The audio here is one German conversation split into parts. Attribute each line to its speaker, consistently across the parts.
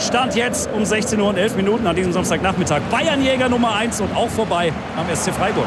Speaker 1: Stand jetzt um 16 Uhr und 11 Minuten an diesem Samstagnachmittag. Bayernjäger Nummer 1 und auch vorbei am SC Freiburg.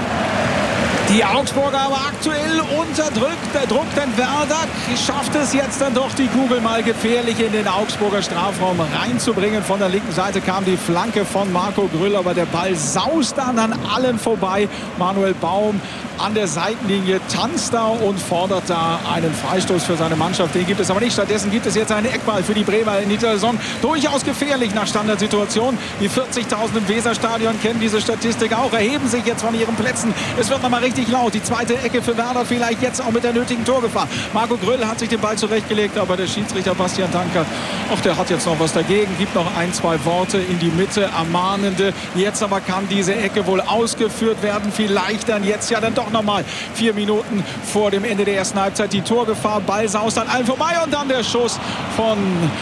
Speaker 2: Die Augsburger aber aktuell unter Druck, denn Werder schafft es jetzt dann doch, die Kugel mal gefährlich in den Augsburger Strafraum reinzubringen. Von der linken Seite kam die Flanke von Marco Grüll, aber der Ball saust dann an allen vorbei. Manuel Baum an der Seitenlinie tanzt da und fordert da einen Freistoß für seine Mannschaft. Den gibt es aber nicht. Stattdessen gibt es jetzt einen Eckball für die Bremer in dieser Saison. Durchaus gefährlich nach Standardsituation. Die 40.000 im Weserstadion kennen diese Statistik auch, erheben sich jetzt von ihren Plätzen. Es wird nochmal richtig laut. Die zweite Ecke für Werder, vielleicht jetzt auch mit der nötigen Torgefahr. Marco Grüll hat sich den Ball zurechtgelegt, aber der Schiedsrichter Bastian Dankert, auch der hat jetzt noch was dagegen, gibt noch ein, zwei Worte in die Mitte, ermahnende. Jetzt aber kann diese Ecke wohl ausgeführt werden. Vielleicht dann jetzt ja dann doch nochmal 4 Minuten vor dem Ende der ersten Halbzeit die Torgefahr. Ball saust an allen vorbei und dann der Schuss von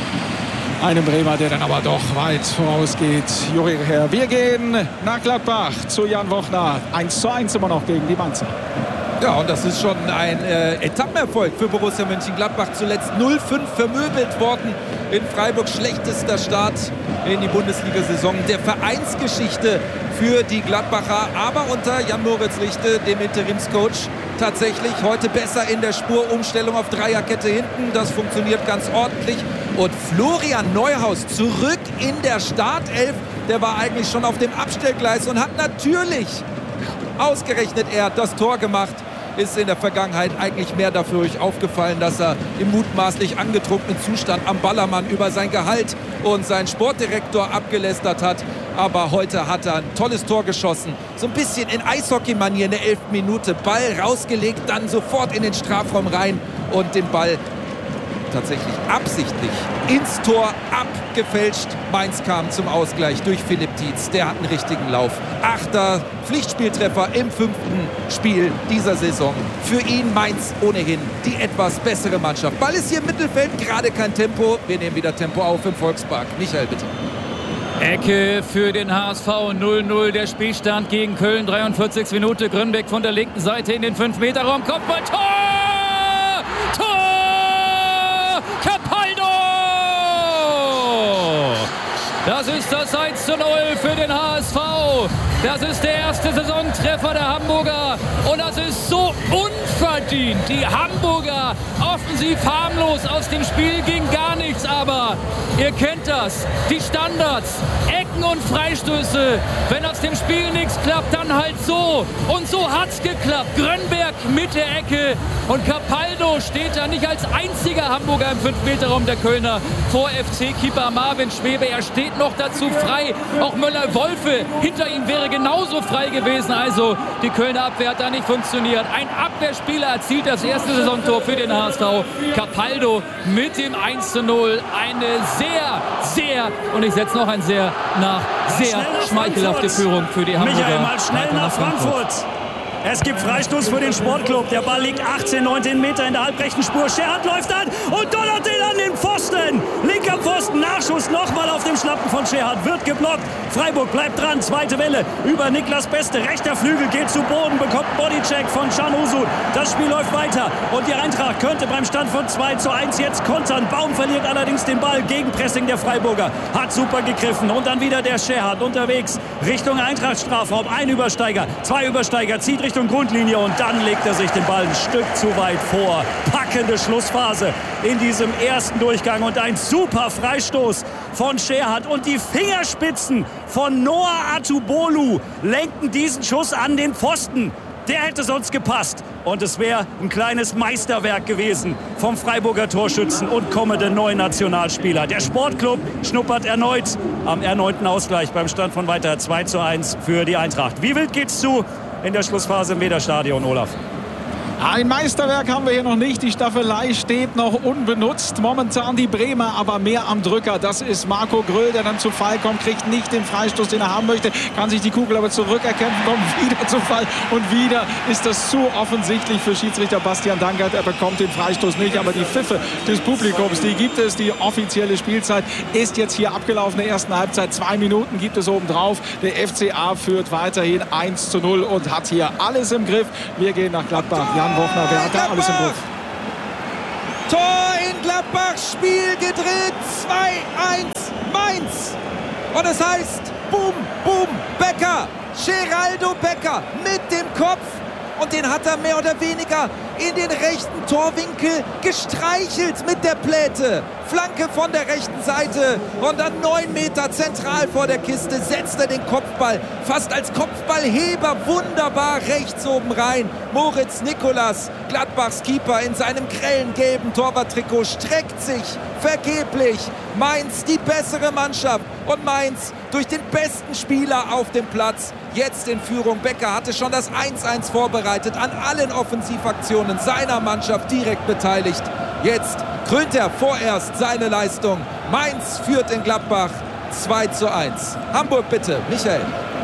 Speaker 2: einem Bremer, der dann aber doch weit vorausgeht. Juri Herr, wir gehen nach Gladbach zu Jan Wochner. 1:1 immer noch gegen die Mainzer.
Speaker 3: Ja, und das ist schon ein Etappenerfolg für Borussia Mönchengladbach. Zuletzt 0:5 vermöbelt worden in Freiburg. Schlechtester Start in die Bundesliga-Saison der Vereinsgeschichte für die Gladbacher. Aber unter Jan-Moritz Richte, dem Interimscoach, tatsächlich heute besser in der Spur. Umstellung auf Dreierkette hinten, das funktioniert ganz ordentlich. Und Florian Neuhaus zurück in der Startelf. Der war eigentlich schon auf dem Abstellgleis und hat natürlich ausgerechnet er das Tor gemacht. Ist in der Vergangenheit eigentlich mehr dafür aufgefallen, dass er im mutmaßlich angetrunkenen Zustand am Ballermann über sein Gehalt und seinen Sportdirektor abgelästert hat. Aber heute hat er ein tolles Tor geschossen. So ein bisschen in Eishockey-Manier in der 11. Minute. Ball rausgelegt, dann sofort in den Strafraum rein und den Ball tatsächlich absichtlich ins Tor abgefälscht. Mainz kam zum Ausgleich durch Philipp Tietz. Der hat einen richtigen Lauf. 8. Pflichtspieltreffer im 5. Spiel dieser Saison. Für ihn Mainz ohnehin die etwas bessere Mannschaft. Ball ist hier im Mittelfeld, gerade kein Tempo. Wir nehmen wieder Tempo auf im Volkspark. Michael, bitte.
Speaker 4: Ecke für den HSV, 0:0 der Spielstand gegen Köln, 43. Minute. Grönbeck von der linken Seite in den 5-Meter-Raum. Kopfball, Tor! Capaldo! Das ist das 1:0 für den HSV. Das ist der erste Saisontreffer der Hamburger. Und das ist so unverdient. Die Hamburger offensiv harmlos aus dem Spiel, ging gar nichts. Aber ihr kennt das. Die Standards, Ecken und Freistöße. Wenn aus dem Spiel nichts klappt, dann halt so. Und so hat's geklappt. Grönberg mit der Ecke. Und Capaldo steht da nicht als einziger Hamburger im 5-Meter-Raum der Kölner vor FC-Keeper Marvin Schwebe. Er steht noch dazu frei. Auch Möller-Wolfe hinter ihm wäre genauso frei gewesen. Also die Kölner Abwehr hat da nicht funktioniert. Ein Abwehrspieler erzielt das erste Saisontor für den HSV. Capaldo mit dem 1:0. Eine sehr, und ich setze noch ein sehr schmeichelhafte Führung für die Hamburger.
Speaker 1: Michael, mal schnell nach Frankfurt. Es gibt Freistoß für den Sportclub. Der Ball liegt 18, 19 Meter in der halbrechten Spur. Scherhardt läuft an und donnert den an den Pfosten. Linker Pfosten, Nachschuss nochmal auf dem Schlappen von Scherhardt. Wird geblockt. Freiburg bleibt dran. Zweite Welle über Niklas Beste. Rechter Flügel geht zu Boden, bekommt Bodycheck von Can Usun. Das Spiel läuft weiter. Und die Eintracht könnte beim Stand von 2:1 jetzt kontern. Baum verliert allerdings den Ball. Gegenpressing der Freiburger. Hat super gegriffen. Und dann wieder der Scherhardt unterwegs Richtung Eintracht-Strafraum. Ein Übersteiger, zwei Übersteiger. Zieht Richtung Grundlinie und dann legt er sich den Ball ein Stück zu weit vor. Packende Schlussphase in diesem ersten Durchgang und ein super Freistoß von Scherhardt und die Fingerspitzen von Noah Atubolu lenken diesen Schuss an den Pfosten. Der hätte sonst gepasst und es wäre ein kleines Meisterwerk gewesen vom Freiburger Torschützen und kommenden neuen Nationalspieler. Der Sportclub schnuppert erneut am erneuten Ausgleich beim Stand von weiter 2:1 für die Eintracht. Wie wild geht's zu in der Schlussphase im Weserstadion, Olaf?
Speaker 2: Ein Meisterwerk haben wir hier noch nicht. Die Staffelei steht noch unbenutzt. Momentan die Bremer, aber mehr am Drücker. Das ist Marco Grüll, der dann zu Fall kommt, kriegt nicht den Freistoß, den er haben möchte. Kann sich die Kugel aber zurückerkämpfen, kommt wieder zu Fall. Und wieder ist das zu offensichtlich für Schiedsrichter Bastian Dankert. Er bekommt den Freistoß nicht, aber die Pfiffe des Publikums, die gibt es. Die offizielle Spielzeit ist jetzt hier abgelaufen in der ersten Halbzeit. 2 Minuten gibt es obendrauf. Der FCA führt weiterhin 1:0 und hat hier alles im Griff. Wir gehen nach Gladbach. Jan Wochner, wer hat da alles im Griff?
Speaker 3: Tor in Gladbach, Spiel gedreht, 2:1. Und es heißt, boom, boom, Becker, Geraldo Becker mit dem Kopf. Und den hat er mehr oder weniger in den rechten Torwinkel gestreichelt mit der Pläte. Flanke von der rechten Seite und dann 9 Meter zentral vor der Kiste setzt er den Kopfball fast als Kopfballheber wunderbar rechts oben rein. Moritz Nicolas, Gladbachs Keeper, in seinem grellen gelben Torwarttrikot streckt sich vergeblich. Mainz die bessere Mannschaft und Mainz durch den besten Spieler auf dem Platz. Jetzt in Führung. Becker hatte schon das 1-1 vorbereitet, an allen Offensivaktionen seiner Mannschaft direkt beteiligt. Jetzt krönt er vorerst seine Leistung. Mainz führt in Gladbach 2:1. Hamburg bitte, Michael.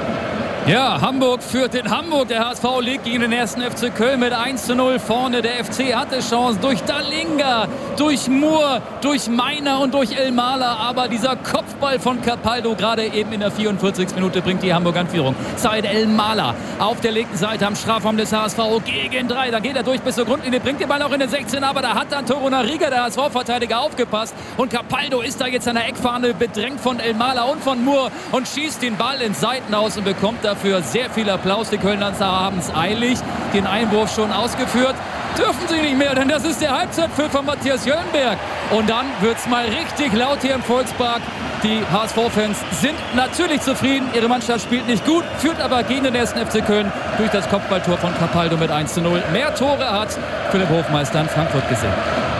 Speaker 4: Ja, Hamburg führt in Hamburg. Der HSV liegt gegen den 1. FC Köln mit 1:0 vorne. Der FC hatte Chancen durch Dalinga, durch Moore, durch Meiner und durch Elmalah. Aber dieser Kopfball von Capaldo gerade eben in der 44. Minute bringt die Hamburg an Führung. Said Elmalah auf der linken Seite am Strafraum des HSV gegen 3. Da geht er durch bis zur Grundlinie, bringt den Ball auch in den 16. Aber da hat dann Torunariga, der HSV-Verteidiger, aufgepasst. Und Capaldo ist da jetzt an der Eckfahne bedrängt von Elmalah und von Moore und schießt den Ball ins Seitenhaus und bekommt dafür sehr viel Applaus. Die Kölner haben es eilig. Den Einwurf schon ausgeführt. Dürfen sie nicht mehr, denn das ist der Halbzeitpfiff von Matthias Jöllenberg. Und dann wird es mal richtig laut hier im Volkspark. Die HSV-Fans sind natürlich zufrieden. Ihre Mannschaft spielt nicht gut, führt aber gegen den 1. FC Köln durch das Kopfballtor von Capaldo mit 1:0. Mehr Tore hat Philipp Hofmeister in Frankfurt gesehen.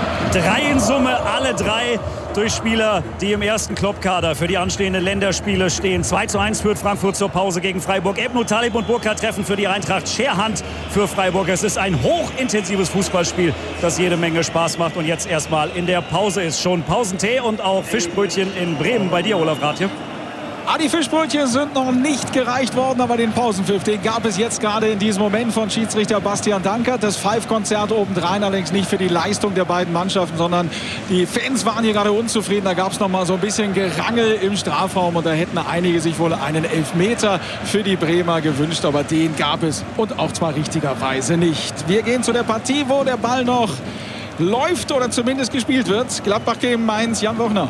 Speaker 1: 3 in Summe, alle 3 durch Spieler, die im ersten Clubkader für die anstehenden Länderspiele stehen. 2:1 führt Frankfurt zur Pause gegen Freiburg. Ebnu Talib und Burkhardt treffen für die Eintracht. Scherhand für Freiburg. Es ist ein hochintensives Fußballspiel, das jede Menge Spaß macht. Und jetzt erstmal in der Pause ist schon Pausentee und auch Fischbrötchen in Bremen. Bei dir, Olaf Rathje.
Speaker 2: Die Fischbrötchen sind noch nicht gereicht worden, aber den Pausenpfiff, den gab es jetzt gerade in diesem Moment von Schiedsrichter Bastian Dankert. Das Pfeifkonzert obendrein, allerdings nicht für die Leistung der beiden Mannschaften, sondern die Fans waren hier gerade unzufrieden. Da gab es noch mal so ein bisschen Gerangel im Strafraum und da hätten einige sich wohl einen Elfmeter für die Bremer gewünscht, aber den gab es und auch zwar richtigerweise nicht. Wir gehen zu der Partie, wo der Ball noch läuft oder zumindest gespielt wird. Gladbach gegen Mainz, Jan Wochner.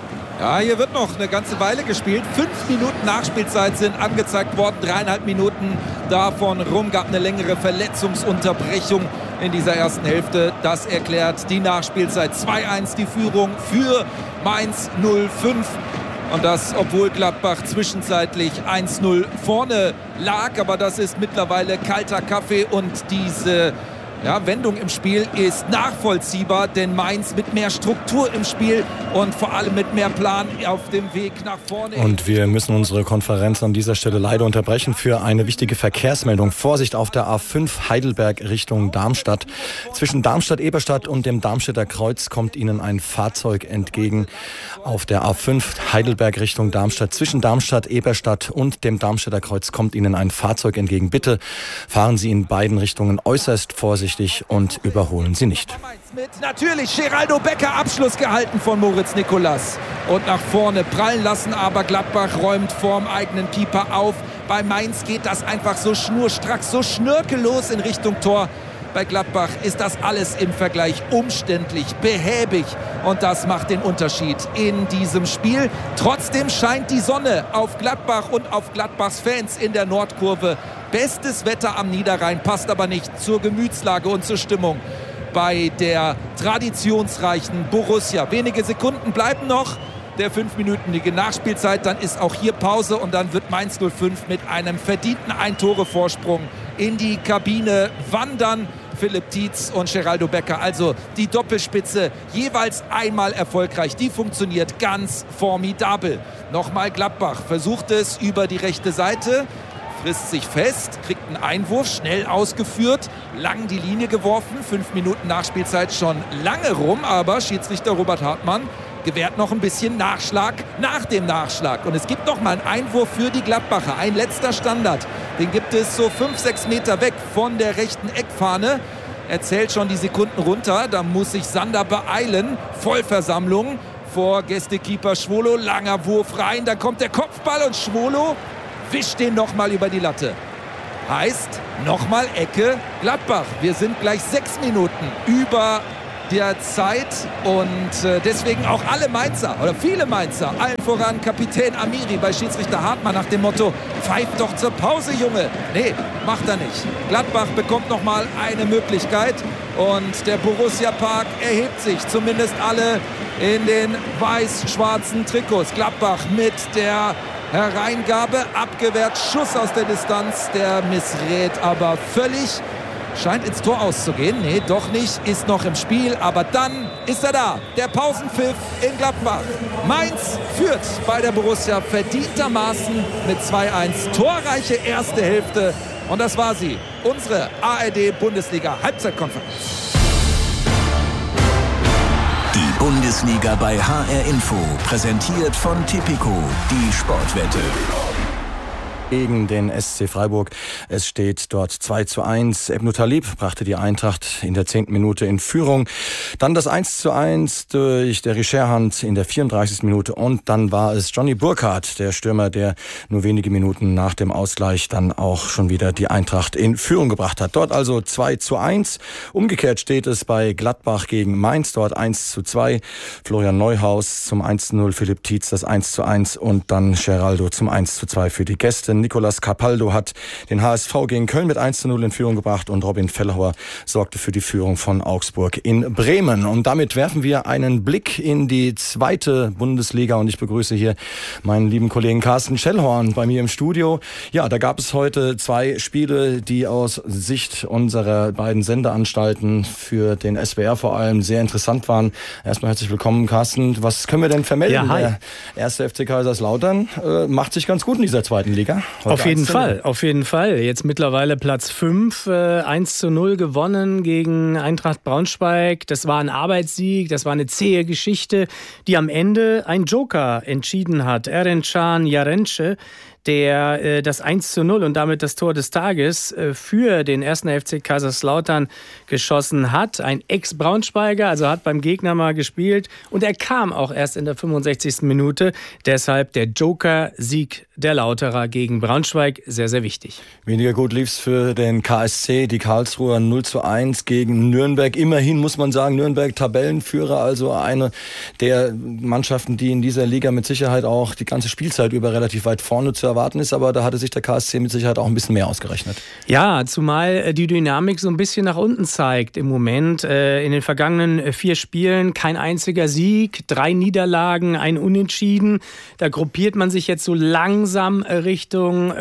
Speaker 3: Ja, hier wird noch eine ganze Weile gespielt. 5 Minuten Nachspielzeit sind angezeigt worden. 3,5 Minuten davon rum. Gab eine längere Verletzungsunterbrechung in dieser ersten Hälfte. Das erklärt die Nachspielzeit. 2:1 die Führung für Mainz 05. Und das, obwohl Gladbach zwischenzeitlich 1:0 vorne lag. Aber das ist mittlerweile kalter Kaffee und diese Wendung im Spiel ist nachvollziehbar, denn Mainz mit mehr Struktur im Spiel und vor allem mit mehr Plan auf dem Weg nach vorne.
Speaker 5: Und wir müssen unsere Konferenz an dieser Stelle leider unterbrechen für eine wichtige Verkehrsmeldung. Vorsicht auf der A5 Heidelberg Richtung Darmstadt. Zwischen Darmstadt-Eberstadt und dem Darmstädter Kreuz kommt Ihnen ein Fahrzeug entgegen. Auf der A5 Heidelberg Richtung Darmstadt. Zwischen Darmstadt-Eberstadt und dem Darmstädter Kreuz kommt Ihnen ein Fahrzeug entgegen. Bitte fahren Sie in beiden Richtungen äußerst vorsichtig und überholen Sie nicht.
Speaker 3: Mit natürlich Geraldo Becker, Abschluss gehalten von Moritz Nicolas. Und nach vorne prallen lassen, aber Gladbach räumt vorm eigenen Keeper auf. Bei Mainz geht das einfach so schnurstracks, so schnörkellos in Richtung Tor. Bei Gladbach ist das alles im Vergleich umständlich, behäbig. Und das macht den Unterschied in diesem Spiel. Trotzdem scheint die Sonne auf Gladbach und auf Gladbachs Fans in der Nordkurve. Bestes Wetter am Niederrhein, passt aber nicht zur Gemütslage und zur Stimmung bei der traditionsreichen Borussia. Wenige Sekunden bleiben noch der 5-minütige Nachspielzeit. Dann ist auch hier Pause und dann wird Mainz 05 mit einem verdienten Ein-Tore-Vorsprung in die Kabine wandern. Philipp Tietz und Geraldo Becker, also die Doppelspitze, jeweils einmal erfolgreich. Die funktioniert ganz formidabel. Nochmal Gladbach versucht es über die rechte Seite, frisst sich fest, kriegt einen Einwurf, schnell ausgeführt, lang die Linie geworfen. 5 Minuten Nachspielzeit schon lange rum, aber Schiedsrichter Robert Hartmann gewährt noch ein bisschen Nachschlag nach dem Nachschlag. Und es gibt noch mal einen Einwurf für die Gladbacher. Ein letzter Standard. Den gibt es so 5-6 Meter weg von der rechten Eckfahne. Er zählt schon die Sekunden runter. Da muss sich Sander beeilen. Vollversammlung vor Gästekeeper Schwolo. Langer Wurf rein. Da kommt der Kopfball und Schwolo wischt den noch mal über die Latte. Heißt, noch mal Ecke Gladbach. Wir sind gleich 6 Minuten über der Zeit und deswegen auch alle Mainzer oder viele Mainzer, allen voran Kapitän Amiri bei Schiedsrichter Hartmann nach dem Motto, pfeift doch zur Pause, Junge. Nee, macht er nicht. Gladbach bekommt nochmal eine Möglichkeit und der Borussia Park erhebt sich, zumindest alle in den weiß-schwarzen Trikots. Gladbach mit der Hereingabe, abgewehrt, Schuss aus der Distanz, der missrät aber völlig. Scheint ins Tor auszugehen. Nee, doch nicht. Ist noch im Spiel. Aber dann ist er da. Der Pausenpfiff in Gladbach. Mainz führt bei der Borussia verdientermaßen mit 2-1. Torreiche erste Hälfte. Und das war sie. Unsere ARD-Bundesliga-Halbzeitkonferenz.
Speaker 6: Die Bundesliga bei HR Info. Präsentiert von Tipico. Die Sportwette.
Speaker 5: Gegen den SC Freiburg. Es steht dort 2-1. Ebnu Talib brachte die Eintracht in der 10. Minute in Führung. Dann das 1-1 durch Derry Sherhand in der 34. Minute. Und dann war es Johnny Burkhardt, der Stürmer, der nur wenige Minuten nach dem Ausgleich dann auch schon wieder die Eintracht in Führung gebracht hat. Dort also 2-1. Umgekehrt steht es bei Gladbach gegen Mainz. Dort 1-2. Florian Neuhaus zum 1-0, Philipp Tietz das 1-1 und dann Geraldo zum 1-2 für die Gäste. Nicolas Capaldo hat den HSV gegen Köln mit 1-0 in Führung gebracht und Robin Fellauer sorgte für die Führung von Augsburg in Bremen. Und damit werfen wir einen Blick in die 2. Bundesliga und ich begrüße hier meinen lieben Kollegen Carsten Schellhorn bei mir im Studio. Ja, da gab es heute 2 Spiele, die aus Sicht unserer beiden Sendeanstalten für den SWR vor allem sehr interessant waren. Erstmal herzlich willkommen, Carsten. Was können wir denn vermelden?
Speaker 7: Ja, hi.
Speaker 5: Der erste FC Kaiserslautern macht sich ganz gut in dieser 2. Liga.
Speaker 7: Auf jeden Fall. Jetzt mittlerweile Platz 5, 1-0 gewonnen gegen Eintracht Braunschweig. Das war ein Arbeitssieg, das war eine zähe Geschichte, die am Ende ein Joker entschieden hat. Erencan Jarence, der das 1-0 und damit das Tor des Tages für den 1. FC Kaiserslautern geschossen hat. Ein Ex-Braunschweiger, also hat beim Gegner mal gespielt und er kam auch erst in der 65. Minute. Deshalb der Joker-Sieg der Lauterer gegen Braunschweig, sehr, sehr wichtig.
Speaker 5: Weniger gut lief's für den KSC, die Karlsruher 0-1 gegen Nürnberg. Immerhin muss man sagen, Nürnberg Tabellenführer, also eine der Mannschaften, die in dieser Liga mit Sicherheit auch die ganze Spielzeit über relativ weit vorne zu erwarten ist, aber da hatte sich der KSC mit Sicherheit auch ein bisschen mehr ausgerechnet.
Speaker 7: Ja, zumal die Dynamik so ein bisschen nach unten zeigt im Moment. In den vergangenen 4 Spielen kein einziger Sieg, 3 Niederlagen, ein Unentschieden. Da gruppiert man sich jetzt so langsam Richtung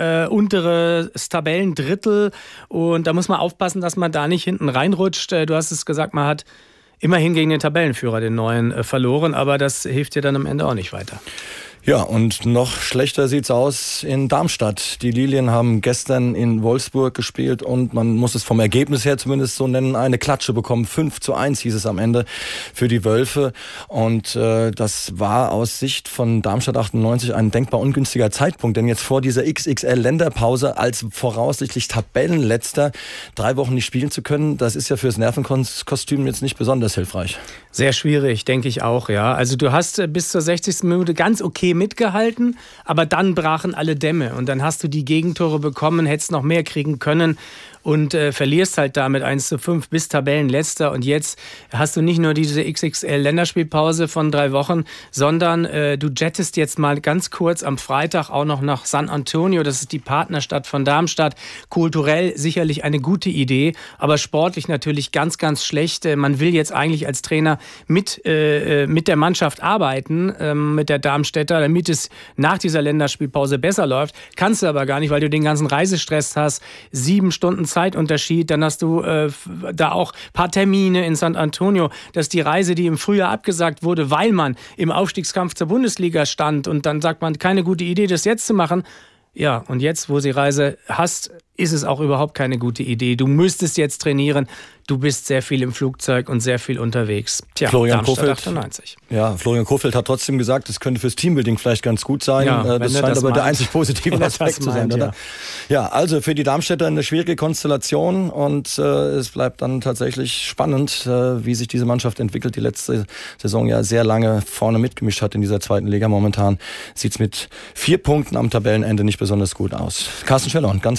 Speaker 7: unteres Tabellendrittel und da muss man aufpassen, dass man da nicht hinten reinrutscht. Du hast es gesagt, man hat immerhin gegen den Tabellenführer, den neuen, verloren, aber das hilft dir dann am Ende auch nicht weiter.
Speaker 5: Ja, und noch schlechter sieht's aus in Darmstadt. Die Lilien haben gestern in Wolfsburg gespielt und man muss es vom Ergebnis her zumindest so nennen, eine Klatsche bekommen. 5-1 hieß es am Ende für die Wölfe. Und das war aus Sicht von Darmstadt 98 ein denkbar ungünstiger Zeitpunkt. Denn jetzt vor dieser XXL-Länderpause als voraussichtlich Tabellenletzter 3 Wochen nicht spielen zu können, das ist ja fürs Nervenkostüm jetzt nicht besonders hilfreich.
Speaker 7: Sehr schwierig, denke ich auch, ja. Also du hast bis zur 60. Minute ganz okay mitgehalten, aber dann brachen alle Dämme und dann hast du die Gegentore bekommen, hättest noch mehr kriegen können und verlierst halt damit 1-5 bis Tabellenletzter und jetzt hast du nicht nur diese XXL-Länderspielpause von 3 Wochen, sondern du jettest jetzt mal ganz kurz am Freitag auch noch nach San Antonio, das ist die Partnerstadt von Darmstadt, kulturell sicherlich eine gute Idee, aber sportlich natürlich ganz, ganz schlecht. Man will jetzt eigentlich als Trainer mit der Mannschaft arbeiten, mit der Darmstädter, damit es nach dieser Länderspielpause besser läuft, kannst du aber gar nicht, weil du den ganzen Reisestress hast, 7 Stunden Zeitunterschied, dann hast du da auch ein paar Termine in San Antonio, dass die Reise, die im Frühjahr abgesagt wurde, weil man im Aufstiegskampf zur Bundesliga stand und dann sagt man, keine gute Idee, das jetzt zu machen. Ja, und jetzt, wo sie Reise hast, ist es auch überhaupt keine gute Idee. Du müsstest jetzt trainieren. Du bist sehr viel im Flugzeug und sehr viel unterwegs. Tja,
Speaker 5: Florian
Speaker 7: Darmstadt 98.
Speaker 5: Ja, Florian Kohfeldt hat trotzdem gesagt, es könnte fürs Teambuilding vielleicht ganz gut sein.
Speaker 7: Ja,
Speaker 5: das scheint aber der einzig positive Aspekt zu sein, oder? Ja, also für die Darmstädter eine schwierige Konstellation und es bleibt dann tatsächlich spannend, wie sich diese Mannschaft entwickelt. Die letzte Saison ja sehr lange vorne mitgemischt hat in dieser 2. Liga. Momentan sieht es mit 4 Punkten am Tabellenende nicht besonders gut aus. Carsten Schellhorn, ganz herzlichen Dank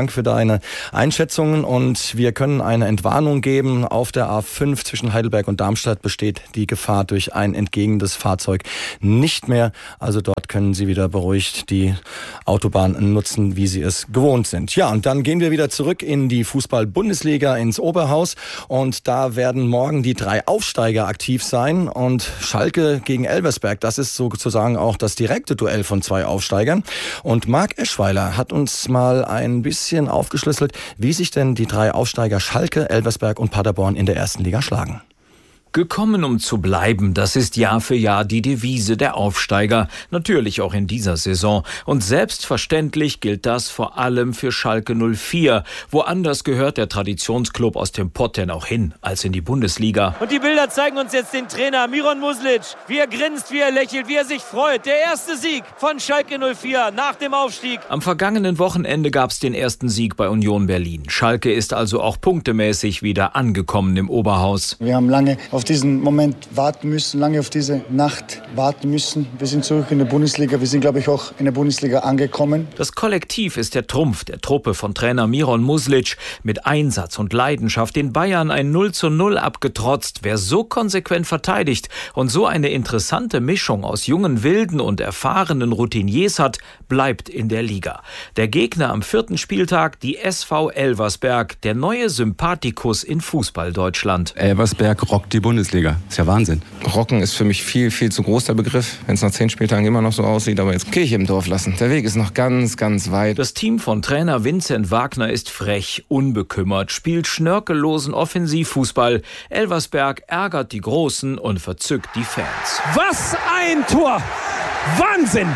Speaker 5: Dank für deine Einschätzungen und wir können eine Entwarnung geben. Auf der A5 zwischen Heidelberg und Darmstadt besteht die Gefahr durch ein entgegendes Fahrzeug nicht mehr. Also dort können Sie wieder beruhigt die Autobahn nutzen, wie Sie es gewohnt sind. Ja, und dann gehen wir wieder zurück in die Fußball-Bundesliga, ins Oberhaus. Und da werden morgen die 3 Aufsteiger aktiv sein. Und Schalke gegen Elversberg, das ist sozusagen auch das direkte Duell von 2 Aufsteigern. Und Marc Eschweiler hat uns mal ein bisschen aufgeschlüsselt, wie sich denn die 3 Aufsteiger Schalke, Elversberg und Paderborn in der ersten Liga schlagen.
Speaker 8: Gekommen, um zu bleiben, das ist Jahr für Jahr die Devise der Aufsteiger, natürlich auch in dieser Saison. Und selbstverständlich gilt das vor allem für Schalke 04. Woanders gehört der Traditionsklub aus dem Pott denn auch hin, als in die Bundesliga.
Speaker 9: Und die Bilder zeigen uns jetzt den Trainer Miron Muslic, wie er grinst, wie er lächelt, wie er sich freut. Der erste Sieg von Schalke 04 nach dem Aufstieg.
Speaker 8: Am vergangenen Wochenende gab es den ersten Sieg bei Union Berlin. Schalke ist also auch punktemäßig wieder angekommen im Oberhaus.
Speaker 10: Wir haben lange auf diesen Moment warten müssen, lange auf diese Nacht warten müssen. Wir sind zurück in der Bundesliga. Wir sind, glaube ich, auch in der Bundesliga angekommen.
Speaker 8: Das Kollektiv ist der Trumpf der Truppe von Trainer Miron Muslic. Mit Einsatz und Leidenschaft den Bayern ein 0:0 abgetrotzt. Wer so konsequent verteidigt und so eine interessante Mischung aus jungen Wilden und erfahrenen Routiniers hat, bleibt in der Liga. Der Gegner am 4. Spieltag, die SV Elversberg, der neue Sympathikus in Fußball-Deutschland.
Speaker 11: Elversberg rockt die Bundesliga. Ist ja Wahnsinn.
Speaker 12: Rocken ist für mich viel, viel zu groß, der Begriff. Wenn es nach 10 Spieltagen immer noch so aussieht, aber jetzt Kirche im Dorf lassen. Der Weg ist noch ganz, ganz weit.
Speaker 8: Das Team von Trainer Vincent Wagner ist frech, unbekümmert, spielt schnörkellosen Offensivfußball. Elversberg ärgert die Großen und verzückt die Fans.
Speaker 2: Was ein Tor! Wahnsinn!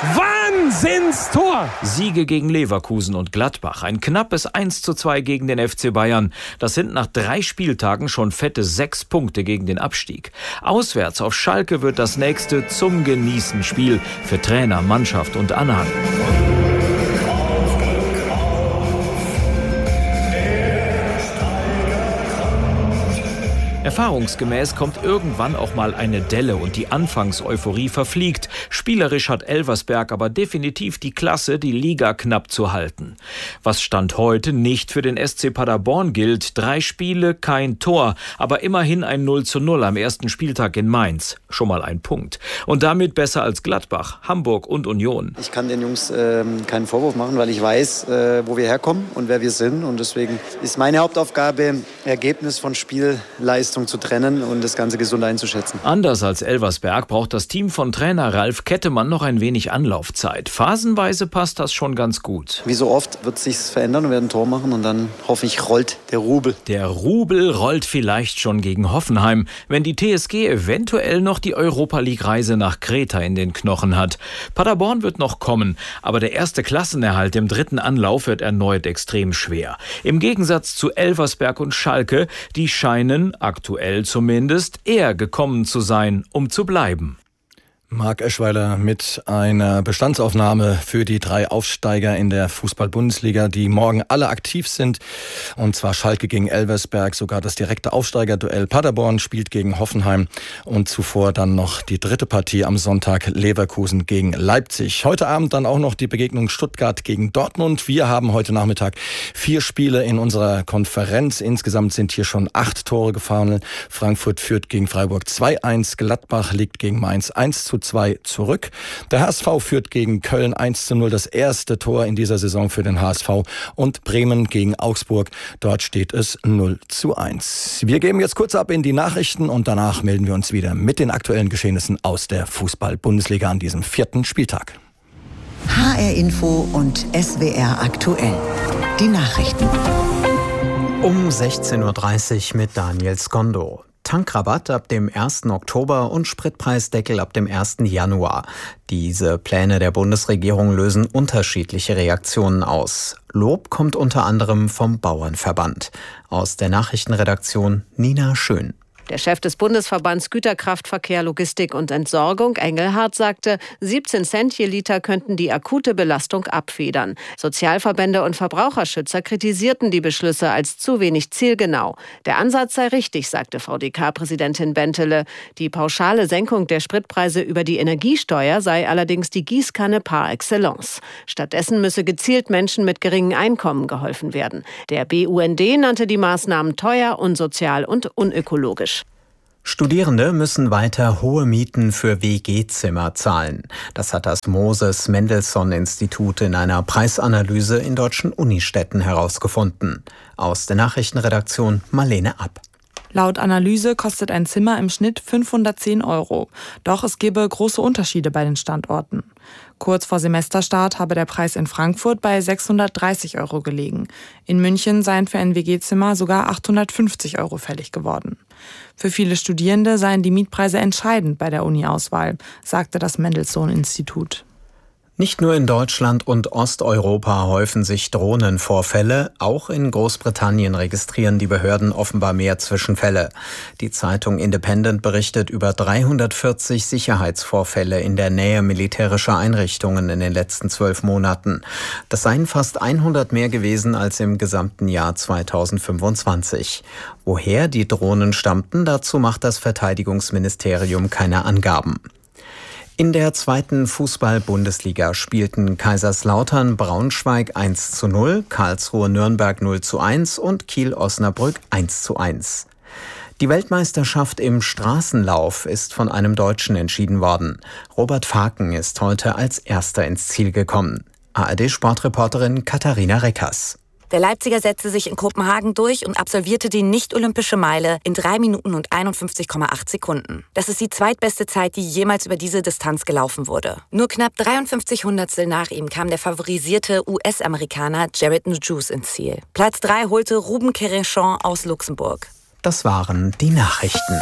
Speaker 2: Wahnsinnstor!
Speaker 8: Siege gegen Leverkusen und Gladbach, ein knappes 1:2 gegen den FC Bayern. Das sind nach 3 Spieltagen schon fette 6 Punkte gegen den Abstieg. Auswärts auf Schalke wird das nächste zum Genießen Spiel für Trainer, Mannschaft und Anhang. Erfahrungsgemäß kommt irgendwann auch mal eine Delle und die Anfangseuphorie verfliegt. Spielerisch hat Elversberg aber definitiv die Klasse, die Liga knapp zu halten. Was Stand heute nicht für den SC Paderborn gilt, 3 Spiele, kein Tor, aber immerhin ein 0:0 am ersten Spieltag in Mainz. Schon mal ein Punkt. Und damit besser als Gladbach, Hamburg und Union.
Speaker 13: Ich kann den Jungs keinen Vorwurf machen, weil ich weiß, wo wir herkommen und wer wir sind. Und deswegen ist meine Hauptaufgabe, Ergebnis von Spielleistung zu trennen und das Ganze gesund einzuschätzen.
Speaker 8: Anders als Elversberg braucht das Team von Trainer Ralf Kettemann noch ein wenig Anlaufzeit. Phasenweise passt das schon ganz gut.
Speaker 13: Wie so oft wird es sich verändern und werden ein Tor machen und dann hoffe ich, rollt der Rubel.
Speaker 8: Der Rubel rollt vielleicht schon gegen Hoffenheim, wenn die TSG eventuell noch die Europa-League-Reise nach Kreta in den Knochen hat. Paderborn wird noch kommen, aber der erste Klassenerhalt im 3. Anlauf wird erneut extrem schwer. Im Gegensatz zu Elversberg und Schalke, die scheinen, aktuell zumindest, eher gekommen zu sein, um zu bleiben.
Speaker 5: Marc Eschweiler mit einer Bestandsaufnahme für die 3 Aufsteiger in der Fußball-Bundesliga, die morgen alle aktiv sind. Und zwar Schalke gegen Elversberg, sogar das direkte Aufsteigerduell. Paderborn spielt gegen Hoffenheim und zuvor dann noch die 3. Partie am Sonntag, Leverkusen gegen Leipzig. Heute Abend dann auch noch die Begegnung Stuttgart gegen Dortmund. Wir haben heute Nachmittag 4 Spiele in unserer Konferenz. Insgesamt sind hier schon 8 Tore gefallen. Frankfurt führt gegen Freiburg 2:1. Gladbach liegt gegen Mainz 1:2 zurück. Der HSV führt gegen Köln 1:0, das erste Tor in dieser Saison für den HSV. Und Bremen gegen Augsburg, dort steht es 0:1. Wir geben jetzt kurz ab in die Nachrichten und danach melden wir uns wieder mit den aktuellen Geschehnissen aus der Fußball-Bundesliga an diesem 4. Spieltag.
Speaker 14: HR Info und SWR aktuell. Die Nachrichten.
Speaker 15: Um 16:30 Uhr mit Daniel Skondo. Tankrabatt ab dem 1. Oktober und Spritpreisdeckel ab dem 1. Januar. Diese Pläne der Bundesregierung lösen unterschiedliche Reaktionen aus. Lob kommt unter anderem vom Bauernverband. Aus der Nachrichtenredaktion Nina Schön.
Speaker 16: Der Chef des Bundesverbands Güterkraftverkehr, Logistik und Entsorgung, Engelhardt, sagte, 17 Cent je Liter könnten die akute Belastung abfedern. Sozialverbände und Verbraucherschützer kritisierten die Beschlüsse als zu wenig zielgenau. Der Ansatz sei richtig, sagte VDK-Präsidentin Bentele. Die pauschale Senkung der Spritpreise über die Energiesteuer sei allerdings die Gießkanne par excellence. Stattdessen müsse gezielt Menschen mit geringen Einkommen geholfen werden. Der BUND nannte die Maßnahmen teuer, unsozial und unökologisch.
Speaker 15: Studierende müssen weiter hohe Mieten für WG-Zimmer zahlen. Das hat das Moses-Mendelssohn-Institut in einer Preisanalyse in deutschen Unistädten herausgefunden. Aus der Nachrichtenredaktion Marlene App.
Speaker 17: Laut Analyse kostet ein Zimmer im Schnitt 510 €. Doch es gebe große Unterschiede bei den Standorten. Kurz vor Semesterstart habe der Preis in Frankfurt bei 630 € gelegen. In München seien für ein WG-Zimmer sogar 850 € fällig geworden. Für viele Studierende seien die Mietpreise entscheidend bei der Uni-Auswahl, sagte das Mendelssohn-Institut.
Speaker 15: Nicht nur in Deutschland und Osteuropa häufen sich Drohnenvorfälle, auch in Großbritannien registrieren die Behörden offenbar mehr Zwischenfälle. Die Zeitung Independent berichtet über 340 Sicherheitsvorfälle in der Nähe militärischer Einrichtungen in den letzten 12 Monaten. Das seien fast 100 mehr gewesen als im gesamten Jahr 2025. Woher die Drohnen stammten, dazu macht das Verteidigungsministerium keine Angaben. In der zweiten Fußball-Bundesliga spielten Kaiserslautern Braunschweig 1:0, Karlsruhe Nürnberg 0:1 und Kiel Osnabrück 1:1. Die Weltmeisterschaft im Straßenlauf ist von einem Deutschen entschieden worden. Robert Faken ist heute als Erster ins Ziel gekommen. ARD-Sportreporterin Katharina Reckers.
Speaker 18: Der Leipziger setzte sich in Kopenhagen durch und absolvierte die nicht-olympische Meile in 3 Minuten und 51,8 Sekunden. Das ist die zweitbeste Zeit, die jemals über diese Distanz gelaufen wurde. Nur knapp 53 Hundertstel nach ihm kam der favorisierte US-Amerikaner Jared Nujus ins Ziel. Platz 3 holte Ruben Querechon aus Luxemburg.
Speaker 15: Das waren die Nachrichten.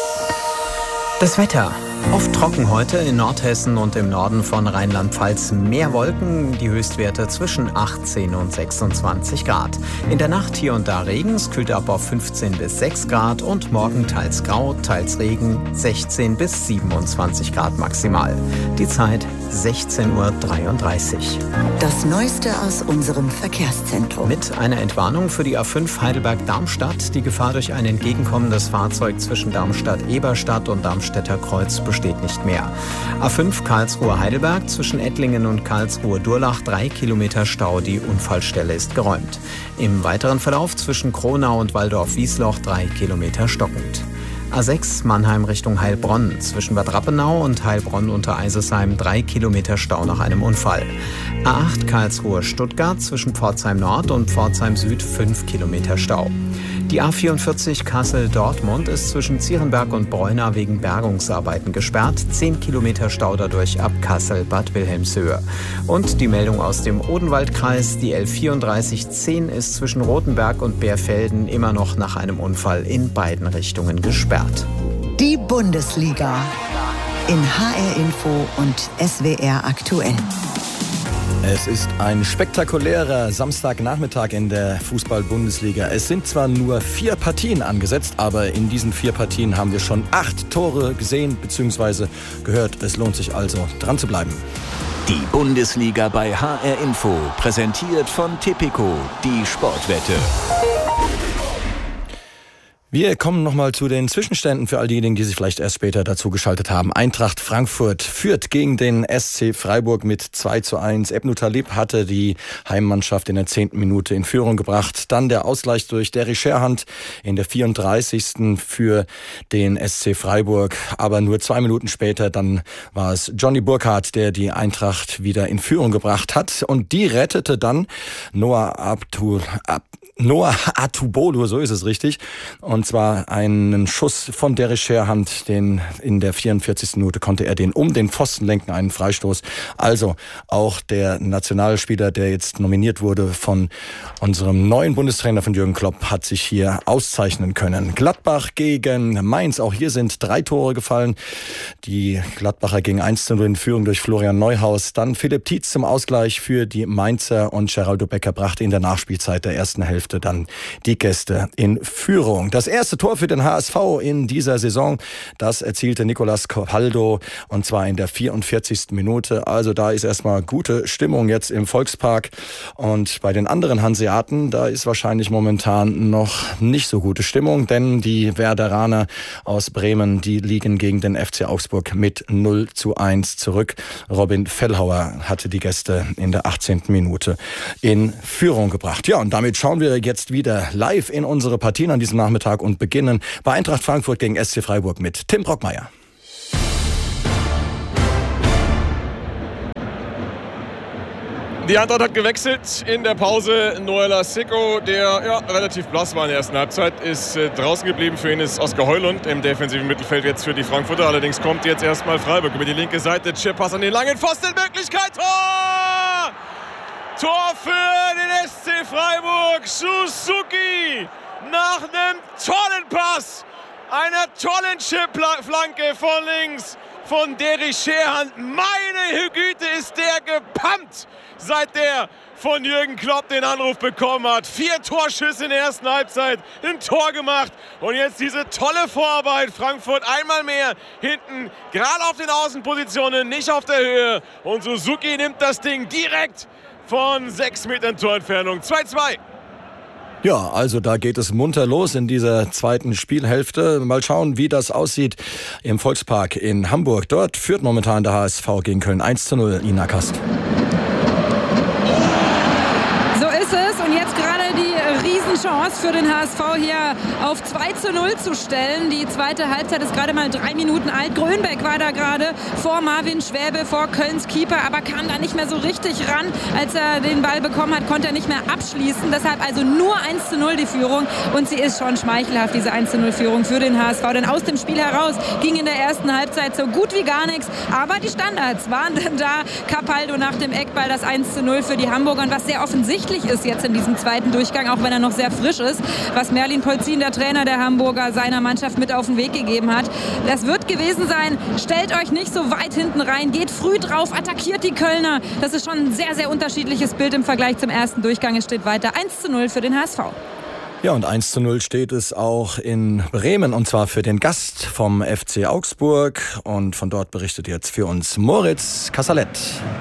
Speaker 15: Das Wetter. Oft trocken heute in Nordhessen und im Norden von Rheinland-Pfalz. Mehr Wolken, die Höchstwerte zwischen 18 und 26 Grad. In der Nacht hier und da Regen, es kühlt ab auf 15 bis 6 Grad und morgen teils grau, teils Regen, 16 bis 27 Grad maximal. Die Zeit 16:33 Uhr.
Speaker 14: Das Neueste aus unserem Verkehrszentrum.
Speaker 15: Mit einer Entwarnung für die A5 Heidelberg-Darmstadt. Die Gefahr durch ein entgegenkommendes Fahrzeug zwischen Darmstadt-Eberstadt und Darmstädter Kreuz besteht nicht mehr. A5 Karlsruhe-Heidelberg zwischen Ettlingen und Karlsruhe-Durlach 3 Kilometer Stau. Die Unfallstelle ist geräumt. Im weiteren Verlauf zwischen Kronau und Waldorf-Wiesloch 3 Kilometer stockend. A6 Mannheim Richtung Heilbronn. Zwischen Bad Rappenau und Heilbronn unter Eisesheim 3 Kilometer Stau nach einem Unfall. A8 Karlsruhe-Stuttgart zwischen Pforzheim Nord und Pforzheim Süd 5 Kilometer Stau. Die A44 Kassel-Dortmund ist zwischen Zierenberg und Breuna wegen Bergungsarbeiten gesperrt. 10 Kilometer Stau dadurch ab Kassel-Bad Wilhelmshöhe. Und die Meldung aus dem Odenwaldkreis. Die L3410 ist zwischen Rothenberg und Beerfelden immer noch nach einem Unfall in beiden Richtungen gesperrt.
Speaker 14: Die Bundesliga in HR Info und SWR aktuell.
Speaker 5: Es ist ein spektakulärer Samstagnachmittag in der Fußball-Bundesliga. Es sind zwar nur 4 Partien angesetzt, aber in diesen 4 Partien haben wir schon 8 Tore gesehen bzw. gehört. Es lohnt sich also, dran zu bleiben.
Speaker 6: Die Bundesliga bei HR Info, präsentiert von Tipico, die Sportwette.
Speaker 5: Wir kommen nochmal zu den Zwischenständen für all diejenigen, die sich vielleicht erst später dazu geschaltet haben. Eintracht Frankfurt führt gegen den SC Freiburg mit 2:1. Ebnu Talib hatte die Heimmannschaft in der 10. Minute in Führung gebracht. Dann der Ausgleich durch Derry Scherhand in der 34. für den SC Freiburg. Aber nur 2 Minuten später, dann war es Johnny Burkhardt, der die Eintracht wieder in Führung gebracht hat. Und die rettete dann Noah Atubolu, so ist es richtig. Und zwar einen Schuss von Derry Scherhand, den in der 44. Minute konnte er den um den Pfosten lenken, einen Freistoß. Also auch der Nationalspieler, der jetzt nominiert wurde von unserem neuen Bundestrainer von Jürgen Klopp, hat sich hier auszeichnen können. Gladbach gegen Mainz, auch hier sind 3 Tore gefallen. Die Gladbacher gingen 1:0 in Führung durch Florian Neuhaus. Dann Philipp Tietz zum Ausgleich für die Mainzer und Geraldo Becker brachte in der Nachspielzeit der ersten Hälfte Spielhälfte dann die Gäste in Führung. Das erste Tor für den HSV in dieser Saison, das erzielte Nicolas Capaldo und zwar in der 44. Minute. Also da ist erstmal gute Stimmung jetzt im Volkspark. Und bei den anderen Hanseaten, da ist wahrscheinlich momentan noch nicht so gute Stimmung, denn die Werderaner aus Bremen, die liegen gegen den FC Augsburg mit 0:1 zurück. Robin Fellhauer hatte die Gäste in der 18. Minute in Führung gebracht. Ja, und damit schauen wir jetzt wieder live in unsere Partien an diesem Nachmittag und beginnen bei Eintracht Frankfurt gegen SC Freiburg mit Tim Brockmeier.
Speaker 19: Die Eintracht hat gewechselt in der Pause. Noela Sicko, der relativ blass war in der ersten Halbzeit, ist draußen geblieben. Für ihn ist Oskar Højlund im defensiven Mittelfeld jetzt für die Frankfurter. Allerdings kommt jetzt erstmal Freiburg über die linke Seite. Chip-Pass an den langen Pfosten. Möglichkeit. Tor! Tor für den SC Freiburg. Suzuki nach einem tollen Pass. Einer tollen Chip-Flanke von links von Derrick Scherhand. Meine Güte, ist der gepumpt, seit der von Jürgen Klopp den Anruf bekommen hat. 4 Torschüsse in der ersten Halbzeit, ein Tor gemacht und jetzt diese tolle Vorarbeit. Frankfurt einmal mehr hinten, gerade auf den Außenpositionen, nicht auf der Höhe. Und Suzuki nimmt das Ding direkt von 6 Metern Torentfernung. 2:2.
Speaker 5: Ja, also da geht es munter los in dieser zweiten Spielhälfte. Mal schauen, wie das aussieht im Volkspark in Hamburg. Dort führt momentan der HSV gegen Köln 1:0. Ina Kast.
Speaker 20: So ist es. Und jetzt gerade die Riesenchance für den HSV hier auf 2:0 zu stellen. Die zweite Halbzeit ist gerade mal 3 Minuten alt. Grönbeck war da gerade vor Marvin Schwäbe, vor Kölns Keeper, aber kam da nicht mehr so richtig ran. Als er den Ball bekommen hat, konnte er nicht mehr abschließen. Deshalb also nur 1:0 die Führung. Und sie ist schon schmeichelhaft, diese 1:0-Führung für den HSV. Denn aus dem Spiel heraus ging in der ersten Halbzeit so gut wie gar nichts. Aber die Standards waren dann da. Capaldo nach dem Eckball, das 1:0 für die Hamburger. Und was sehr offensichtlich ist jetzt in diesem zweiten Durchgang, auch wenn er noch sehr frisch ist, was Merlin Polzin, der Trainer der Hamburger, seiner Mannschaft mit auf den Weg gegeben hat. Das wird gewesen sein, stellt euch nicht so weit hinten rein, geht früh drauf, attackiert die Kölner. Das ist schon ein sehr, sehr unterschiedliches Bild im Vergleich zum ersten Durchgang. Es steht weiter 1:0 für den HSV.
Speaker 5: Ja, und 1:0 steht es auch in Bremen, und zwar für den Gast vom FC Augsburg. Und von dort berichtet jetzt für uns Moritz Casalet.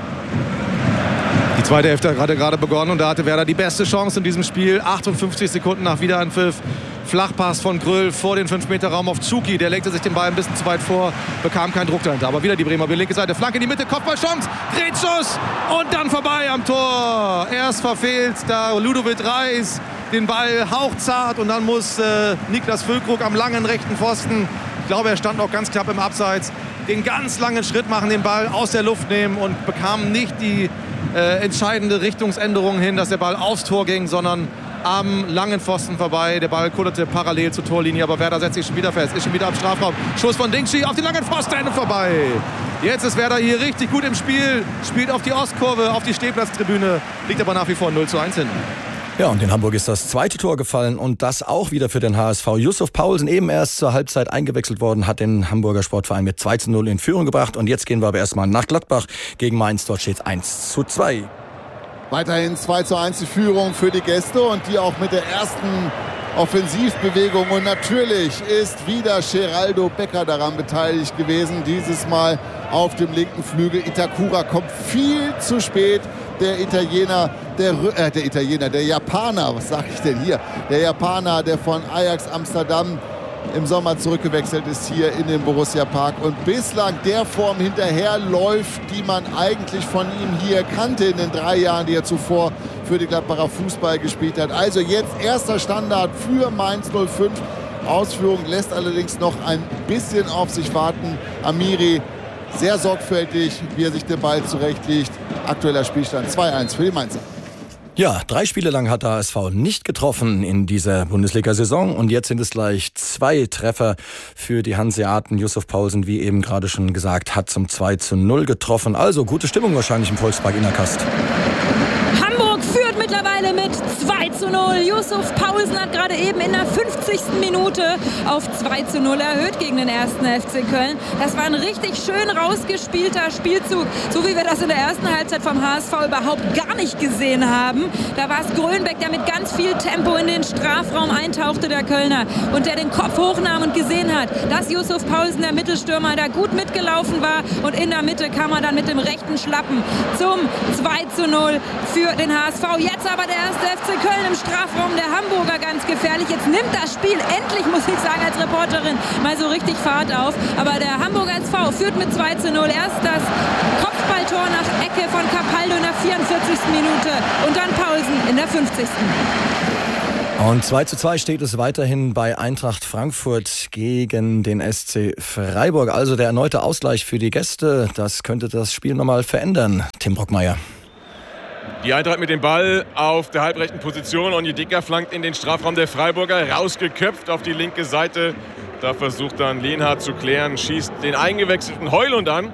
Speaker 21: Die zweite Hälfte hat gerade begonnen und da hatte Werder die beste Chance in diesem Spiel. 58 Sekunden nach Wiederanpfiff. Flachpass von Grüll vor den 5-Meter-Raum auf Zuki. Der legte sich den Ball ein bisschen zu weit vor, bekam keinen Druck dahinter. Aber wieder die Bremer, die linke Seite, Flanke in die Mitte, Kopfballchance, Grätschschuss und dann vorbei am Tor. Erst verfehlt da Ludovic Reis den Ball hauchzart und dann muss Niklas Füllkrug am langen rechten Pfosten, ich glaube, er stand noch ganz knapp im Abseits, den ganz langen Schritt machen, den Ball aus der Luft nehmen und bekam nicht die entscheidende Richtungsänderung hin, dass der Ball aufs Tor ging, sondern am langen Pfosten vorbei. Der Ball kullerte parallel zur Torlinie, aber Werder setzt sich schon wieder fest, ist schon wieder am Strafraum. Schuss von Dingschi auf den langen Pfosten vorbei. Jetzt ist Werder hier richtig gut im Spiel, spielt auf die Ostkurve, auf die Stehplatztribüne, liegt aber nach wie vor 0:1 hinten.
Speaker 5: Ja, und in Hamburg ist das zweite Tor gefallen und das auch wieder für den HSV. Yusuf Paulsen, eben erst zur Halbzeit eingewechselt worden, hat den Hamburger Sportverein mit 2:0 in Führung gebracht. Und jetzt gehen wir aber erstmal nach Gladbach gegen Mainz. Dort steht es 1:2.
Speaker 22: Weiterhin 2:1 die Führung für die Gäste und die auch mit der ersten Offensivbewegung. Und natürlich ist wieder Geraldo Becker daran beteiligt gewesen. Dieses Mal auf dem linken Flügel. Itakura kommt viel zu spät. Der Japaner, was sage ich denn hier? Der Japaner, der von Ajax Amsterdam im Sommer zurückgewechselt ist hier in den Borussia Park und bislang der Form hinterherläuft, die man eigentlich von ihm hier kannte in den 3 Jahren, die er zuvor für die Gladbacher Fußball gespielt hat. Also jetzt erster Standard für Mainz 05. Ausführung lässt allerdings noch ein bisschen auf sich warten. Amiri sehr sorgfältig, wie er sich den Ball zurechtlegt. Aktueller Spielstand 2:1 für die Mainzer.
Speaker 5: Ja, 3 Spiele lang hat der HSV nicht getroffen in dieser Bundesliga-Saison und jetzt sind es gleich 2 Treffer für die Hanseaten. Yusuf Paulsen, wie eben gerade schon gesagt, hat zum 2:0 getroffen. Also gute Stimmung wahrscheinlich im Volkspark in der Kast.
Speaker 20: Hamburg führt mittlerweile mittlerweile mit 2:0. Yusuf Paulsen hat gerade eben in der 50. Minute auf 2:0 erhöht gegen den 1. FC Köln. Das war ein richtig schön rausgespielter Spielzug, so wie wir das in der ersten Halbzeit vom HSV überhaupt gar nicht gesehen haben. Da war es Grönbeck, der mit ganz viel Tempo in den Strafraum eintauchte, der Kölner, und der den Kopf hochnahm und gesehen hat, dass Yusuf Paulsen, der Mittelstürmer, da gut mitgelaufen war, und in der Mitte kam er dann mit dem rechten Schlappen zum 2:0 für den HSV. Jetzt aber der 1. FC Köln im Strafraum der Hamburger ganz gefährlich. Jetzt nimmt das Spiel endlich, muss ich sagen, als Reporterin mal so richtig Fahrt auf. Aber der Hamburger SV führt mit 2:0. Erst das Kopfballtor nach Ecke von Capaldo in der 44. Minute und dann Paulsen in der 50.
Speaker 5: Und 2:2 steht es weiterhin bei Eintracht Frankfurt gegen den SC Freiburg. Also der erneute Ausgleich für die Gäste. Das könnte das Spiel nochmal verändern. Tim Brockmeier.
Speaker 19: Die Eintracht mit dem Ball auf der halbrechten Position. Onyedika flankt in den Strafraum der Freiburger. Rausgeköpft auf die linke Seite. Da versucht dann Lienhardt zu klären. Schießt den eingewechselten Højlund an.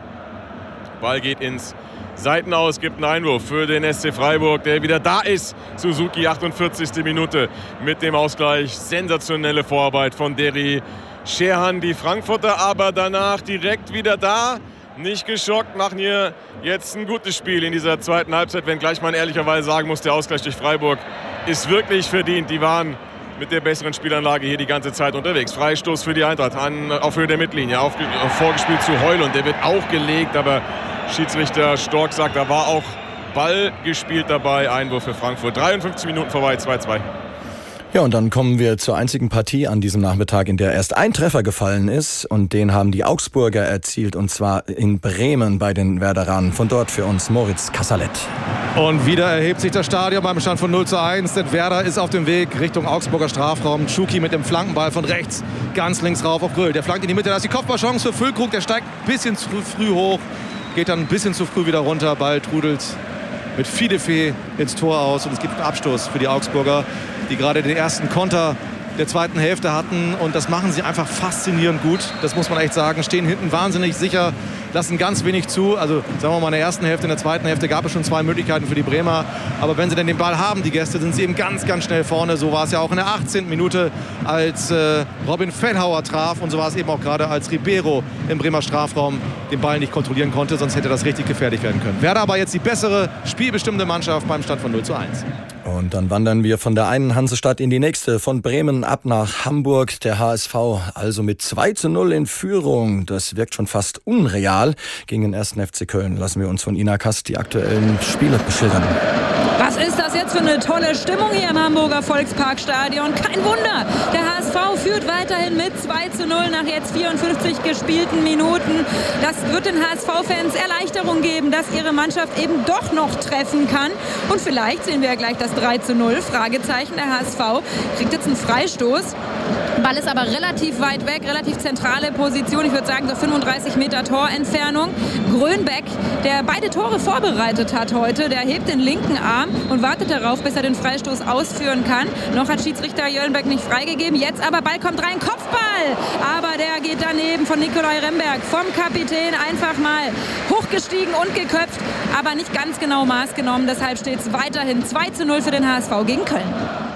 Speaker 19: Ball geht ins Seitenaus, gibt einen Einwurf für den SC Freiburg, der wieder da ist. Suzuki, 48. Minute mit dem Ausgleich. Sensationelle Vorarbeit von Deri Scherhan. Die Frankfurter aber danach direkt wieder da. Nicht geschockt, machen hier jetzt ein gutes Spiel in dieser zweiten Halbzeit. Wenngleich man ehrlicherweise sagen muss, der Ausgleich durch Freiburg ist wirklich verdient. Die waren mit der besseren Spielanlage hier die ganze Zeit unterwegs. Freistoß für die Eintracht auf Höhe der Mittellinie. Vorgespielt zu Højlund, der wird auch gelegt, aber Schiedsrichter Stork sagt, da war auch Ball gespielt dabei. Einwurf für Frankfurt. 53 Minuten vorbei, 2:2.
Speaker 5: Ja, und dann kommen wir zur einzigen Partie an diesem Nachmittag, in der erst ein Treffer gefallen ist. Und den haben die Augsburger erzielt, und zwar in Bremen bei den Werderanen. Von dort für uns Moritz Kassalet.
Speaker 21: Und wieder erhebt sich das Stadion beim Stand von 0:1. Denn Werder ist auf dem Weg Richtung Augsburger Strafraum. Tschuki mit dem Flankenball von rechts, ganz links rauf auf Gröll. Der flankt in die Mitte, da ist die Kopfballchance für Füllkrug. Der steigt ein bisschen zu früh hoch, geht dann ein bisschen zu früh wieder runter. Ball trudelt mit Fidefee ins Tor aus. Und es gibt einen Abstoß für die Augsburger, die gerade den ersten Konter der zweiten Hälfte hatten. Und das machen sie einfach faszinierend gut. Das muss man echt sagen. Stehen hinten wahnsinnig sicher, lassen ganz wenig zu. Also sagen wir mal, in der ersten Hälfte, in der zweiten Hälfte gab es schon 2 Möglichkeiten für die Bremer. Aber wenn sie denn den Ball haben, die Gäste, sind sie eben ganz, ganz schnell vorne. So war es ja auch in der 18. Minute, als Robin Fellhauer traf. Und so war es eben auch gerade, als Ribeiro im Bremer Strafraum den Ball nicht kontrollieren konnte. Sonst hätte das richtig gefährlich werden können. Werder aber jetzt die bessere, spielbestimmende Mannschaft beim Stand von 0:1.
Speaker 5: Und dann wandern wir von der einen Hansestadt in die nächste, von Bremen ab nach Hamburg. Der HSV also mit 2:0 in Führung. Das wirkt schon fast unreal. Gegen den 1. FC Köln lassen wir uns von Ina Kast die aktuellen Spiele beschildern.
Speaker 20: Was ist das jetzt für eine tolle Stimmung hier im Hamburger Volksparkstadion? Kein Wunder, der HSV führt weiterhin mit 2:0 nach jetzt 54 gespielten Minuten. Das wird den HSV-Fans Erleichterung geben, dass ihre Mannschaft eben doch noch treffen kann. Und vielleicht sehen wir ja gleich das 3:0. Fragezeichen, der HSV kriegt jetzt einen Freistoß. Ball ist aber relativ weit weg, relativ zentrale Position. Ich würde sagen, so 35 Meter Torentfernung. Grönbeck, der beide Tore vorbereitet hat heute, der hebt den linken Arm und wartet darauf, bis er den Freistoß ausführen kann. Noch hat Schiedsrichter Jöllenbeck nicht freigegeben. Jetzt aber Ball kommt rein, Kopfball. Aber der geht daneben von Nikolai Remberg. Vom Kapitän einfach mal hochgestiegen und geköpft, aber nicht ganz genau Maß genommen. Deshalb steht es weiterhin 2:0 für den HSV gegen Köln.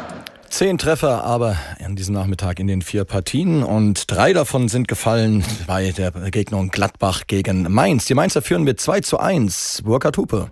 Speaker 5: 10 Treffer aber an diesem Nachmittag in den 4 Partien, und 3 davon sind gefallen bei der Begegnung Gladbach gegen Mainz. Die Mainzer führen mit 2:1. Burkhard Hupe.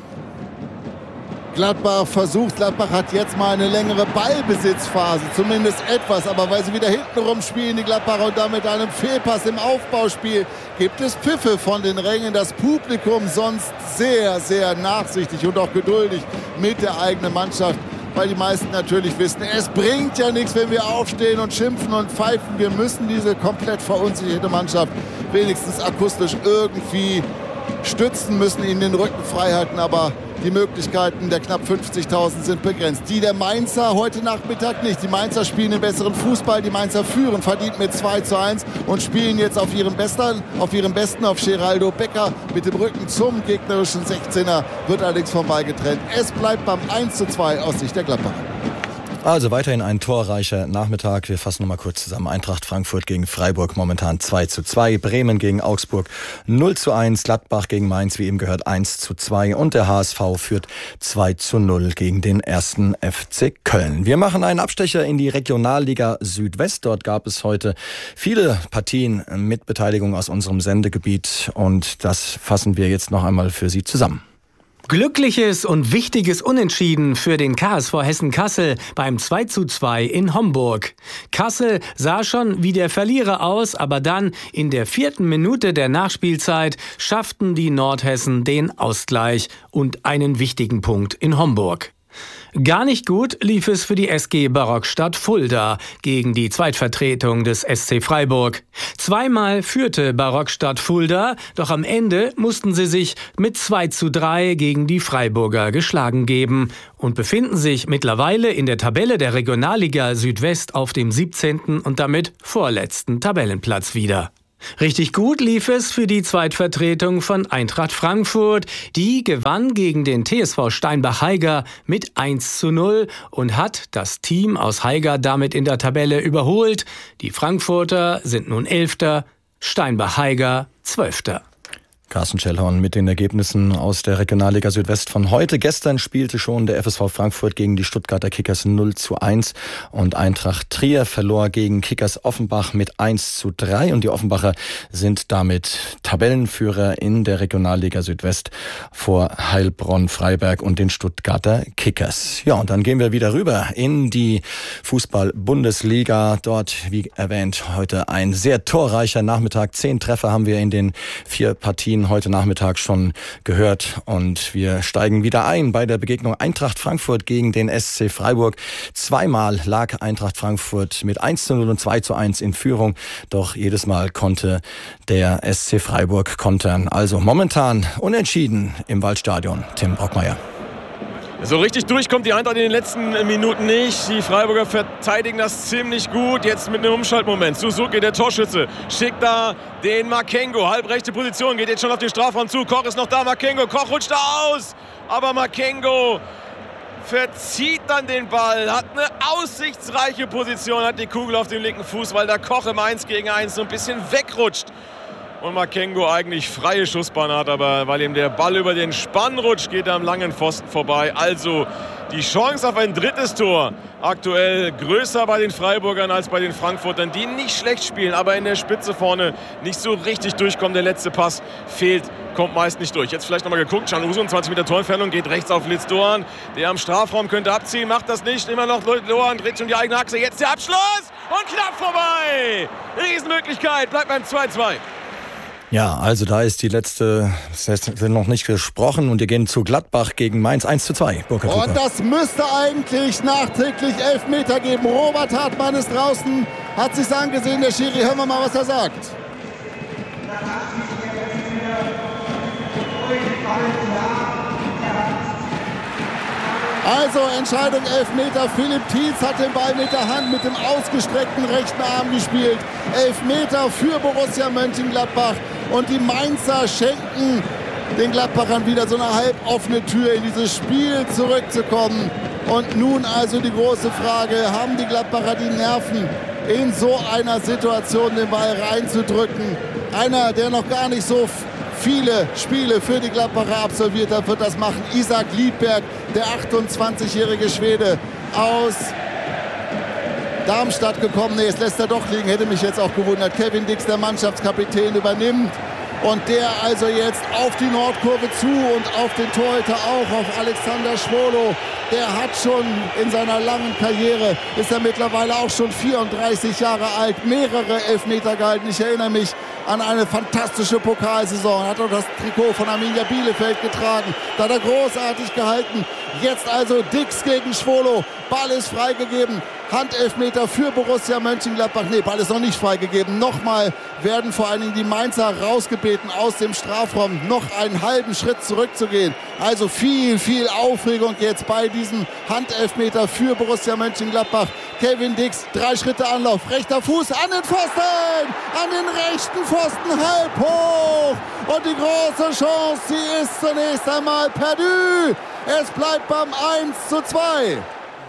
Speaker 22: Gladbach hat jetzt mal eine längere Ballbesitzphase, zumindest etwas, aber weil sie wieder hintenrum spielen, die Gladbacher, und damit einem Fehlpass im Aufbauspiel, gibt es Pfiffe von den Rängen. Das Publikum sonst sehr, sehr nachsichtig und auch geduldig mit der eigenen Mannschaft, weil die meisten natürlich wissen, es bringt ja nichts, wenn wir aufstehen und schimpfen und pfeifen. Wir müssen diese komplett verunsicherte Mannschaft wenigstens akustisch irgendwie stützen, müssen ihnen den Rücken frei halten, aber die Möglichkeiten der knapp 50.000 sind begrenzt. Die der Mainzer heute Nachmittag nicht. Die Mainzer spielen den besseren Fußball. Die Mainzer führen verdient mit 2:1 und spielen jetzt auf ihrem Besten, auf Geraldo Becker mit dem Rücken zum gegnerischen 16er, wird allerdings vom Ball getrennt. Es bleibt beim 1:2 aus Sicht der Gladbacher.
Speaker 5: Also weiterhin ein torreicher Nachmittag. Wir fassen nochmal kurz zusammen. Eintracht Frankfurt gegen Freiburg momentan 2:2. Bremen gegen Augsburg 0:1. Gladbach gegen Mainz, wie eben gehört, 1:2. Und der HSV führt 2:0 gegen den 1. FC Köln. Wir machen einen Abstecher in die Regionalliga Südwest. Dort gab es heute viele Partien mit Beteiligung aus unserem Sendegebiet. Und das fassen wir jetzt noch einmal für Sie zusammen.
Speaker 7: Glückliches und wichtiges Unentschieden für den KSV Hessen-Kassel beim 2:2 in Homburg. Kassel sah schon wie der Verlierer aus, aber dann in der 4. Minute der Nachspielzeit schafften die Nordhessen den Ausgleich und einen wichtigen Punkt in Homburg. Gar nicht gut lief es für die SG Barockstadt Fulda gegen die Zweitvertretung des SC Freiburg. Zweimal führte Barockstadt Fulda, doch am Ende mussten sie sich mit 2:3 gegen die Freiburger geschlagen geben und befinden sich mittlerweile in der Tabelle der Regionalliga Südwest auf dem 17. und damit vorletzten Tabellenplatz wieder. Richtig gut lief es für die Zweitvertretung von Eintracht Frankfurt. Die gewann gegen den TSV Steinbach-Haiger mit 1:0 und hat das Team aus Haiger damit in der Tabelle überholt. Die Frankfurter sind nun 11., Steinbach-Haiger 12.
Speaker 5: Carsten Schellhorn mit den Ergebnissen aus der Regionalliga Südwest von heute. Gestern spielte schon der FSV Frankfurt gegen die Stuttgarter Kickers 0:1 und Eintracht Trier verlor gegen Kickers Offenbach mit 1:3 und die Offenbacher sind damit Tabellenführer in der Regionalliga Südwest vor Heilbronn, Freiberg und den Stuttgarter Kickers. Ja, und dann gehen wir wieder rüber in die Fußball-Bundesliga. Dort, wie erwähnt, heute ein sehr torreicher Nachmittag. 10 Treffer haben wir in den 4 Partien heute Nachmittag schon gehört und wir steigen wieder ein bei der Begegnung Eintracht Frankfurt gegen den SC Freiburg. Zweimal lag Eintracht Frankfurt mit 1:0 und 2:1 in Führung, doch jedes Mal konnte der SC Freiburg kontern. Also momentan unentschieden im Waldstadion. Tim Brockmeier.
Speaker 19: So richtig durchkommt die Eintracht in den letzten Minuten nicht. Die Freiburger verteidigen das ziemlich gut. Jetzt mit einem Umschaltmoment. Suzuki, der Torschütze, schickt da den Makengo. Halbrechte Position, geht jetzt schon auf den Strafraum zu. Koch ist noch da, Makengo. Koch rutscht da aus. Aber Makengo verzieht dann den Ball. Hat eine aussichtsreiche Position. Hat die Kugel auf dem linken Fuß, weil da Koch im 1-gegen-1 so ein bisschen wegrutscht. Und Makengo eigentlich freie Schussbahn hat, aber weil ihm der Ball über den Spann rutscht, geht er am langen Pfosten vorbei. Also die Chance auf ein drittes Tor aktuell größer bei den Freiburgern als bei den Frankfurtern, die nicht schlecht spielen, aber in der Spitze vorne nicht so richtig durchkommen. Der letzte Pass fehlt, kommt meist nicht durch. Jetzt vielleicht nochmal geguckt, Can-Usun, 20 Meter Torentfernung, geht rechts auf Litz Doan. Der am Strafraum könnte abziehen, macht das nicht. Immer noch Doan, dreht schon die eigene Achse. Jetzt der Abschluss und knapp vorbei. Riesenmöglichkeit, bleibt beim 2:2.
Speaker 5: Ja, also da ist die letzte Session noch nicht gesprochen und wir gehen zu Gladbach gegen Mainz 1:2.
Speaker 22: Und das müsste eigentlich nachträglich Elfmeter geben. Robert Hartmann ist draußen, hat sich's angesehen, der Schiri. Hören wir mal, was er sagt. Also Entscheidung Elfmeter. Philipp Tietz hat den Ball mit der Hand mit dem ausgestreckten rechten Arm gespielt. Elfmeter für Borussia Mönchengladbach. Und die Mainzer schenken den Gladbachern wieder so eine halboffene Tür, in dieses Spiel zurückzukommen. Und nun also die große Frage, haben die Gladbacher die Nerven, in so einer Situation den Ball reinzudrücken? Einer, der noch gar nicht so viele Spiele für die Gladbacher absolviert hat, wird das machen. Isaac Liedberg, der 28-jährige Schwede aus Darmstadt gekommen. Nee, es lässt er doch liegen, hätte mich jetzt auch gewundert. Kevin Dix, der Mannschaftskapitän, übernimmt. Und der also jetzt auf die Nordkurve zu und auf den Torhüter auch, auf Alexander Schwolo. Der hat schon in seiner langen Karriere, ist er mittlerweile auch schon 34 Jahre alt, mehrere Elfmeter gehalten. Ich erinnere mich an eine fantastische Pokalsaison. Hat auch das Trikot von Arminia Bielefeld getragen. Da hat er großartig gehalten. Jetzt also Dix gegen Schwolo. Ball ist freigegeben. Handelfmeter für Borussia Mönchengladbach. Nee, Ball ist noch nicht freigegeben. Nochmal werden vor allen Dingen die Mainzer rausgebeten aus dem Strafraum, noch einen halben Schritt zurückzugehen. Also viel Aufregung jetzt bei diesem Handelfmeter für Borussia Mönchengladbach. Kevin Dix, 3 Schritte Anlauf, rechter Fuß an den Pfosten, an den rechten Pfosten, halb hoch. Und die große Chance, sie ist zunächst einmal perdu. Es bleibt beim 1:2.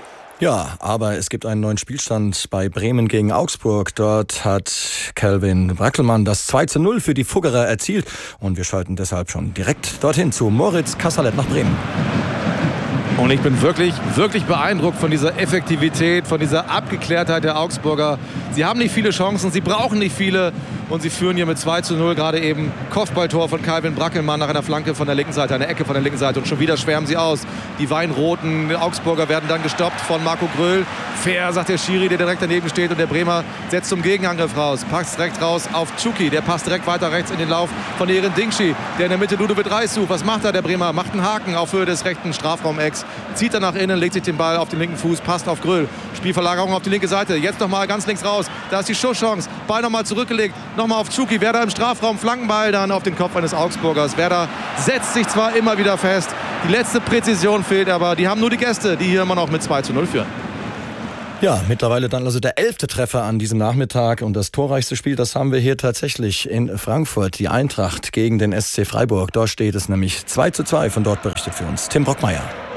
Speaker 5: Ja, aber es gibt einen neuen Spielstand bei Bremen gegen Augsburg. Dort hat Calvin Brackelmann das 2:0 für die Fuggerer erzielt. Und wir schalten deshalb schon direkt dorthin zu Moritz Kassalet nach Bremen.
Speaker 21: Und ich bin wirklich, wirklich beeindruckt von dieser Effektivität, von dieser Abgeklärtheit der Augsburger. Sie haben nicht viele Chancen, sie brauchen nicht viele und sie führen hier mit 2:0. Gerade eben Kopfballtor von Calvin Brackelmann nach einer Flanke von der linken Seite, einer Ecke von der linken Seite. Und schon wieder schwärmen sie aus. Die weinroten Augsburger werden dann gestoppt von Marco Gröll. Fair, sagt der Schiri, der direkt daneben steht. Und der Bremer setzt zum Gegenangriff raus. Passt direkt raus auf Tschuki. Der passt direkt weiter rechts in den Lauf von Ehren Dingschi, der in der Mitte Ludovic Reis sucht. Was macht er, der Bremer? Macht einen Haken auf Höhe des rechten Strafraumecks. Zieht er nach innen, legt sich den Ball auf den linken Fuß, passt auf Gröll. Spielverlagerung auf die linke Seite. Jetzt nochmal ganz links raus. Da ist die Schusschance. Ball nochmal zurückgelegt. Nochmal auf Tschuki. Werder im Strafraum. Flankenball dann auf den Kopf eines Augsburgers. Werder setzt sich zwar immer wieder fest. Die letzte Präzision fehlt, aber die haben nur die Gäste, die hier immer noch mit 2:0 führen.
Speaker 5: Ja, mittlerweile dann also der 11. Treffer an diesem Nachmittag und das torreichste Spiel, das haben wir hier tatsächlich in Frankfurt. Die Eintracht gegen den SC Freiburg. Dort steht es nämlich 2:2. Von dort berichtet für uns Tim Brockmeier.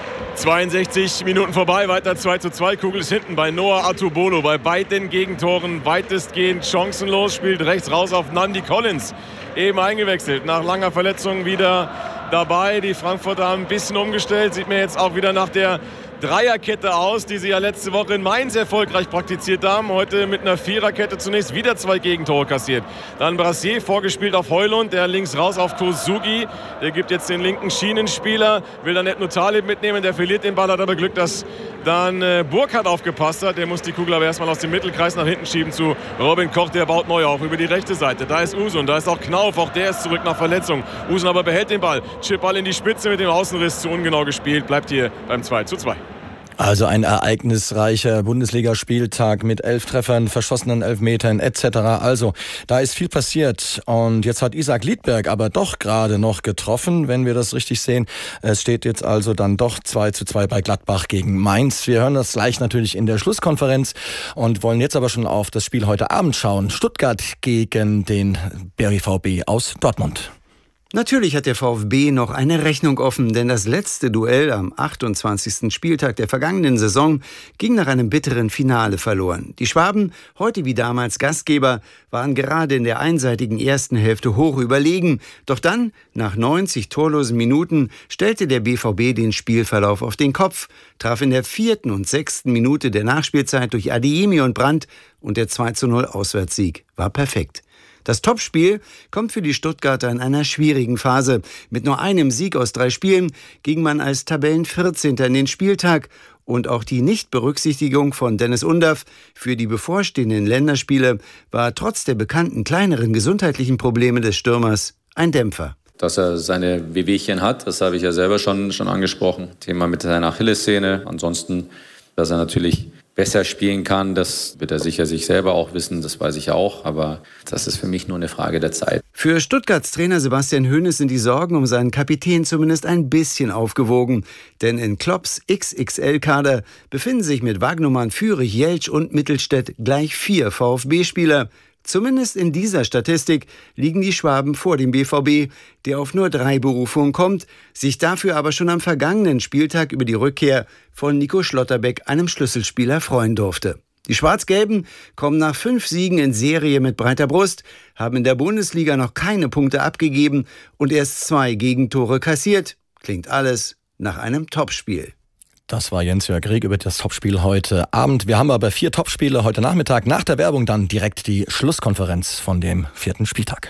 Speaker 19: 62 Minuten vorbei, weiter 2:2. Kugel ist hinten bei Noah Atubolo. Bei beiden Gegentoren weitestgehend chancenlos. Spielt rechts raus auf Nandi Collins. Eben eingewechselt. Nach langer Verletzung wieder dabei. Die Frankfurter haben ein bisschen umgestellt. Sieht mir jetzt auch wieder nach der Dreierkette aus, die sie ja letzte Woche in Mainz erfolgreich praktiziert haben. Heute mit einer Viererkette zunächst wieder 2 Gegentore kassiert. Dann Brassier vorgespielt auf Højlund, der links raus auf Kosugi. Der gibt jetzt den linken Schienenspieler, will dann Edno Talib mitnehmen, der verliert den Ball, hat aber Glück, dass dann Burkhardt aufgepasst hat. Der muss die Kugel aber erstmal aus dem Mittelkreis nach hinten schieben zu Robin Koch, der baut neu auf über die rechte Seite. Da ist Usun, da ist auch Knauf, auch der ist zurück nach Verletzung. Usun aber behält den Ball, Chipball in die Spitze mit dem Außenriss, zu ungenau gespielt, bleibt hier beim 2:2.
Speaker 5: Also ein ereignisreicher Bundesligaspieltag mit 11 Treffern, verschossenen Elfmetern etc. Also da ist viel passiert und jetzt hat Isaac Liedberg aber doch gerade noch getroffen, wenn wir das richtig sehen. Es steht jetzt also dann doch 2:2 bei Gladbach gegen Mainz. Wir hören das gleich natürlich in der Schlusskonferenz und wollen jetzt aber schon auf das Spiel heute Abend schauen. Stuttgart gegen den BVB aus Dortmund.
Speaker 1: Natürlich hat der VfB noch eine Rechnung offen, denn das letzte Duell am 28. Spieltag der vergangenen Saison ging nach einem bitteren Finale verloren. Die Schwaben, heute wie damals Gastgeber, waren gerade in der einseitigen ersten Hälfte hoch überlegen. Doch dann, nach 90 torlosen Minuten, stellte der BVB den Spielverlauf auf den Kopf, traf in der 4. und 6. Minute der Nachspielzeit durch Adeyemi und Brandt und der 2:0 Auswärtssieg war perfekt. Das Topspiel kommt für die Stuttgarter in einer schwierigen Phase. Mit nur einem Sieg aus 3 Spielen ging man als Tabellen-14. in den Spieltag. Und auch die Nichtberücksichtigung von Dennis Undaff für die bevorstehenden Länderspiele war trotz der bekannten kleineren gesundheitlichen Probleme des Stürmers ein Dämpfer.
Speaker 4: Dass er seine Wehwehchen hat, das habe ich ja selber schon angesprochen. Thema mit seiner Achillessehne. Ansonsten, dass er natürlich besser spielen kann, das wird er sicher sich selber auch wissen, das weiß ich auch, aber das ist für mich nur eine Frage der Zeit.
Speaker 1: Für Stuttgarts Trainer Sebastian Hoeneß sind die Sorgen um seinen Kapitän zumindest ein bisschen aufgewogen, denn in Klopps XXL-Kader befinden sich mit Wagnumann, Führig, Jeltsch und Mittelstädt gleich 4 VfB-Spieler. Zumindest in dieser Statistik liegen die Schwaben vor dem BVB, der auf nur 3 Berufungen kommt, sich dafür aber schon am vergangenen Spieltag über die Rückkehr von Nico Schlotterbeck, einem Schlüsselspieler, freuen durfte. Die Schwarz-Gelben kommen nach 5 Siegen in Serie mit breiter Brust, haben in der Bundesliga noch keine Punkte abgegeben und erst 2 Gegentore kassiert. Klingt alles nach einem Topspiel.
Speaker 5: Das war Jens-Jörg Rieck über das Topspiel heute Abend. Wir haben aber 4 Topspiele heute Nachmittag. Nach der Werbung dann direkt die Schlusskonferenz von dem 4. Spieltag.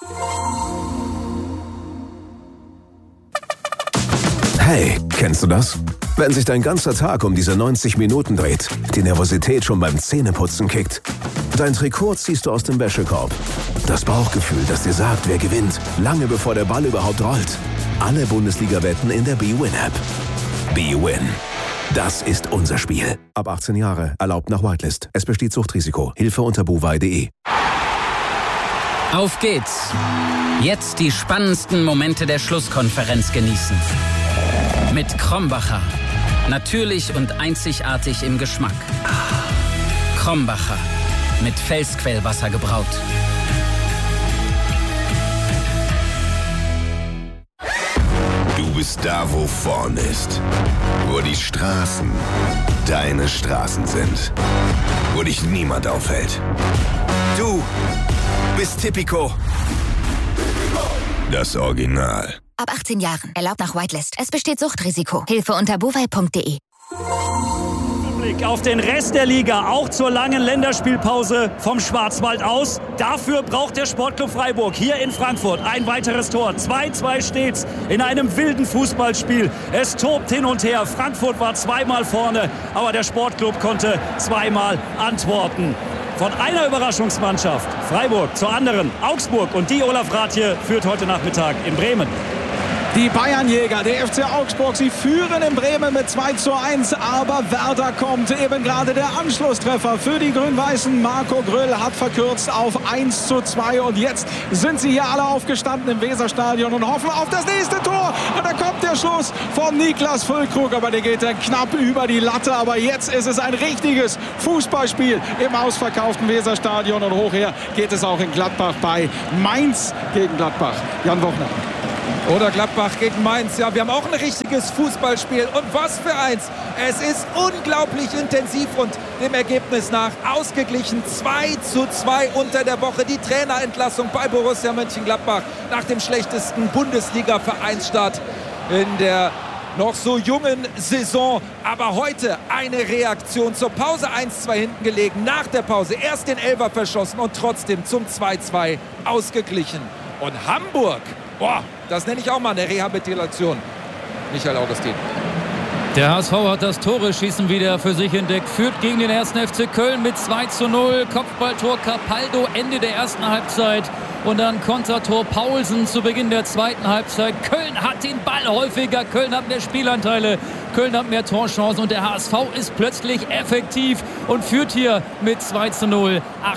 Speaker 23: Hey, kennst du das? Wenn sich dein ganzer Tag um diese 90 Minuten dreht, die Nervosität schon beim Zähneputzen kickt. Dein Trikot ziehst du aus dem Wäschekorb. Das Bauchgefühl, das dir sagt, wer gewinnt, lange bevor der Ball überhaupt rollt. Alle Bundesliga-Wetten in der bwin-App. bwin. Das ist unser Spiel. Ab 18 Jahre, erlaubt nach Whitelist. Es besteht Suchtrisiko. Hilfe unter buwei.de.
Speaker 24: Auf geht's. Jetzt die spannendsten Momente der Schlusskonferenz genießen. Mit Krombacher. Natürlich und einzigartig im Geschmack. Krombacher. Mit Felsquellwasser gebraut.
Speaker 23: bist da, wo vorn ist. Wo die Straßen deine Straßen sind. Wo dich niemand aufhält. Du bist Tipico. Das Original.
Speaker 3: Ab 18 Jahren. Erlaubt nach Whitelist. Es besteht Suchtrisiko. Hilfe unter bovai.de.
Speaker 9: Blick auf den Rest der Liga, auch zur langen Länderspielpause vom Schwarzwald aus. Dafür braucht der Sportclub Freiburg hier in Frankfurt ein weiteres Tor. 2-2 steht's in einem wilden Fußballspiel. Es tobt hin und her. Frankfurt war zweimal vorne, aber der Sportclub konnte zweimal antworten. Von einer Überraschungsmannschaft, Freiburg, zur anderen, Augsburg. Und die Olaf Rathje führt heute Nachmittag in Bremen.
Speaker 2: Die Bayernjäger, der FC Augsburg, sie führen in Bremen mit 2:1, aber Werder kommt. Eben gerade der Anschlusstreffer für die Grün-Weißen. Marco Grüll hat verkürzt auf 1:2 und jetzt sind sie hier alle aufgestanden im Weserstadion und hoffen auf das nächste Tor. Und da kommt der Schuss von Niklas Füllkrug, aber der geht dann knapp über die Latte. Aber jetzt ist es ein richtiges Fußballspiel im ausverkauften Weserstadion und hochher geht es auch in Gladbach bei Mainz gegen Gladbach. Jan Wochner.
Speaker 10: Oder Gladbach gegen Mainz. Ja, wir haben auch ein richtiges Fußballspiel. Und was für eins. Es ist unglaublich intensiv und dem Ergebnis nach ausgeglichen. 2:2 unter der Woche. Die Trainerentlassung bei Borussia Mönchengladbach nach dem schlechtesten Bundesliga-Vereinsstart in der noch so jungen Saison. Aber heute eine Reaktion. Zur Pause 1:2 hinten gelegen. Nach der Pause erst den Elfer verschossen und trotzdem zum 2:2 ausgeglichen. Und Hamburg, boah, das nenne ich auch mal eine Rehabilitation. Michael Augustin.
Speaker 11: Der HSV hat das Tore-Schießen wieder für sich entdeckt. Führt gegen den 1. FC Köln mit 2:0. Kopfballtor Capaldo Ende der ersten Halbzeit. Und dann Kontertor Paulsen zu Beginn der zweiten Halbzeit. Köln hat den Ball häufiger. Köln hat mehr Spielanteile. Köln hat mehr Torchancen. Und der HSV ist plötzlich effektiv und führt hier mit 2:0.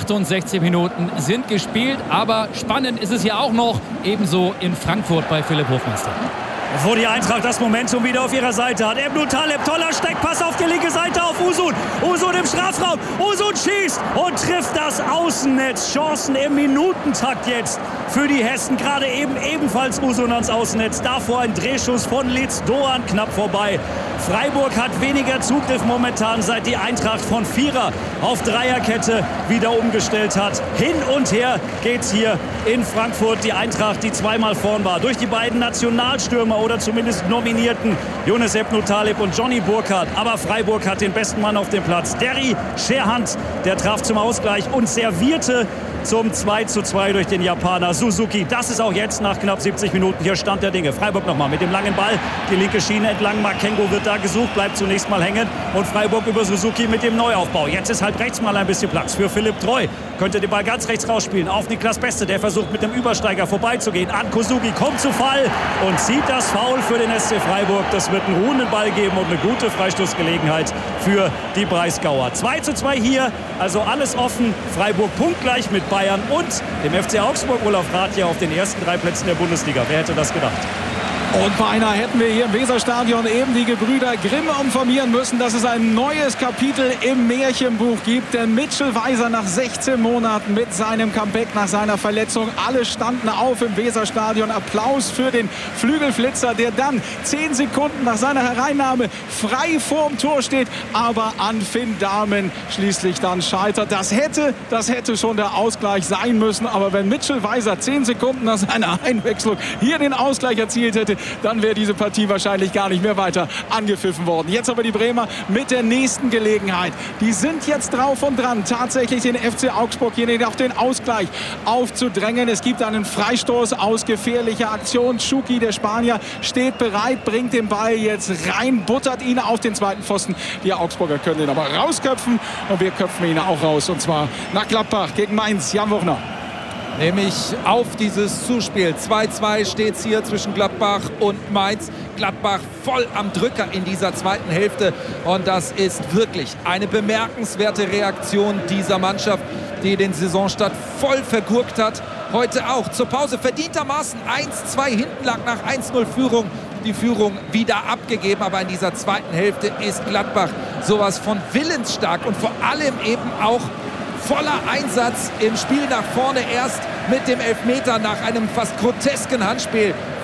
Speaker 11: 68 Minuten sind gespielt. Aber spannend ist es ja auch noch. Ebenso in Frankfurt bei Philipp Hofmeister.
Speaker 9: Wo die Eintracht das Momentum wieder auf ihrer Seite hat. Ebnu Taleb, toller Steckpass auf die linke Seite auf Usun. Usun im Strafraum. Usun schießt und trifft das Außennetz. Chancen im Minutentakt jetzt für die Hessen. Gerade eben ebenfalls Usun ans Außennetz. Davor ein Drehschuss von Litz Doan knapp vorbei. Freiburg hat weniger Zugriff momentan, seit die Eintracht von Vierer auf Dreierkette wieder umgestellt hat. Hin und her geht's hier in Frankfurt. Die Eintracht, die zweimal vorn war, durch die beiden Nationalstürmer oder zumindest Nominierten Younes Ebnu Taleb und Johnny Burkhardt. Aber Freiburg hat den besten Mann auf dem Platz. Derry Scherhand, der traf zum Ausgleich und servierte zum 2:2 durch den Japaner Suzuki. Das ist auch jetzt nach knapp 70 Minuten hier Stand der Dinge. Freiburg nochmal mit dem langen Ball. Die linke Schiene entlang. Makengo wird da gesucht, bleibt zunächst mal hängen. Und Freiburg über Suzuki mit dem Neuaufbau. Jetzt ist halb rechts mal ein bisschen Platz für Philipp Treu. Könnte den Ball ganz rechts rausspielen. Auf Niklas Beste, der versucht mit dem Übersteiger vorbeizugehen. An Kosugi kommt zu Fall und zieht das Foul für den SC Freiburg. Das wird einen ruhenden Ball geben und eine gute Freistoßgelegenheit für die Breisgauer. 2:2 hier, also alles offen. Freiburg punktgleich mit Bayern und dem FC Augsburg. Olaf Rathje auf den ersten 3 Plätzen der Bundesliga. Wer hätte das gedacht?
Speaker 2: Und beinahe hätten wir hier im Weserstadion eben die Gebrüder Grimm informieren müssen, dass es ein neues Kapitel im Märchenbuch gibt. Denn Mitchell Weiser nach 16 Monaten mit seinem Comeback nach seiner Verletzung. Alle standen auf im Weserstadion. Applaus für den Flügelflitzer, der dann 10 Sekunden nach seiner Hereinnahme frei vorm Tor steht, aber an Finn Dahmen schließlich dann scheitert. Das hätte schon der Ausgleich sein müssen. Aber wenn Mitchell Weiser 10 Sekunden nach seiner Einwechslung hier den Ausgleich erzielt hätte, dann wäre diese Partie wahrscheinlich gar nicht mehr weiter angepfiffen worden. Jetzt aber die Bremer mit der nächsten Gelegenheit. Die sind jetzt drauf und dran, tatsächlich den FC Augsburg hier auf den Ausgleich aufzudrängen. Es gibt einen Freistoß aus gefährlicher Aktion. Schuki, der Spanier, steht bereit, bringt den Ball jetzt rein, buttert ihn auf den zweiten Pfosten. Die Augsburger können ihn aber rausköpfen und wir köpfen ihn auch raus. Und zwar nach Gladbach gegen Mainz. Jan Wochner.
Speaker 10: Nämlich auf dieses Zuspiel. 2:2 steht es hier zwischen Gladbach und Mainz. Gladbach voll am Drücker in dieser zweiten Hälfte. Und das ist wirklich eine bemerkenswerte Reaktion dieser Mannschaft, die den Saisonstart voll vergurkt hat. Heute auch zur Pause verdientermaßen 1:2 hinten lag nach 1:0 Führung. Die Führung wieder abgegeben. Aber in dieser zweiten Hälfte ist Gladbach sowas von willensstark und vor allem eben auch voller Einsatz im Spiel nach vorne. Erst mit dem Elfmeter nach einem fast grotesken Handspiel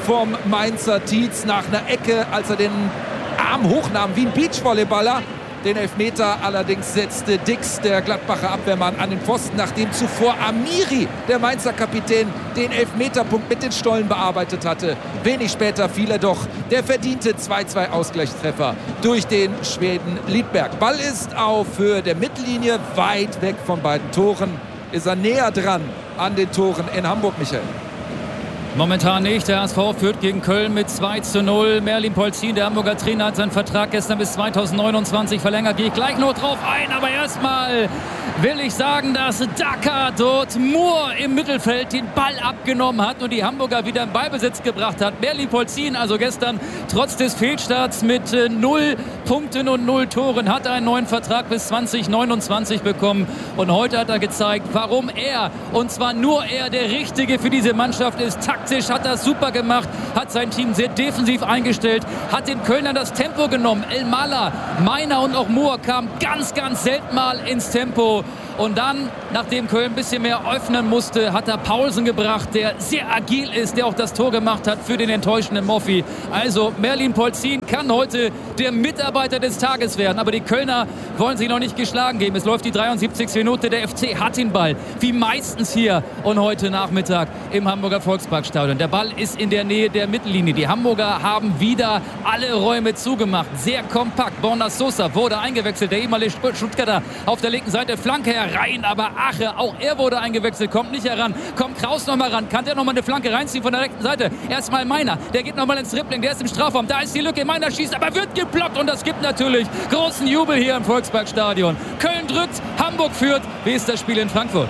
Speaker 10: vom Mainzer Tietz nach einer Ecke, als er den Arm hochnahm wie ein Beachvolleyballer. Den Elfmeter allerdings setzte Dix, der Gladbacher Abwehrmann, an den Pfosten, nachdem zuvor Amiri, der Mainzer Kapitän, den Elfmeterpunkt mit den Stollen bearbeitet hatte. Wenig später fiel er doch der verdiente 2-2 Ausgleichstreffer durch den Schweden Lidberg. Ball ist auf Höhe der Mittellinie, weit weg von beiden Toren. Ist er näher dran an den Toren in Hamburg, Michael?
Speaker 11: Momentan nicht. Der HSV führt gegen Köln mit 2-0. Merlin Polzin, der Hamburger Trainer, hat seinen Vertrag gestern bis 2029 verlängert. Gehe ich gleich noch drauf ein. Aber erstmal will ich sagen, dass Dacker dort Moore im Mittelfeld den Ball abgenommen hat und die Hamburger wieder in Ballbesitz gebracht hat. Merlin Polzin also gestern trotz des Fehlstarts mit 0 Punkten und 0 Toren hat einen neuen Vertrag bis 2029 bekommen. Und heute hat er gezeigt, warum er, und zwar nur er, der Richtige für diese Mannschaft ist. Taktisch hat er super gemacht, hat sein Team sehr defensiv eingestellt, hat den Kölnern das Tempo genommen. Elmalah, Meiner und auch Moore kamen ganz, ganz selten mal ins Tempo. Und dann, nachdem Köln ein bisschen mehr öffnen musste, hat er Paulsen gebracht, der sehr agil ist, der auch das Tor gemacht hat für den enttäuschenden Moffi. Also Merlin Polzin kann heute der Mitarbeiter des Tages werden. Aber die Kölner wollen sich noch nicht geschlagen geben. Es läuft die 73. Minute. Der FC hat den Ball, wie meistens hier und heute Nachmittag im Hamburger Volksparkstadion. Der Ball ist in der Nähe der Mittellinie. Die Hamburger haben wieder alle Räume zugemacht. Sehr kompakt. Borna Sosa wurde eingewechselt. Der ehemalige Stuttgarter auf der linken Seite. Flanke rein, aber Ache, auch er wurde eingewechselt, kommt nicht heran, kommt Kraus noch mal ran, kann der noch mal eine Flanke reinziehen von der rechten Seite, erstmal Meiner, der geht noch mal ins Dribbling, der ist im Strafraum, da ist die Lücke, Meiner schießt, aber wird geblockt und das gibt natürlich großen Jubel hier im Volksparkstadion. Köln drückt, Hamburg führt, wie ist das Spiel in Frankfurt?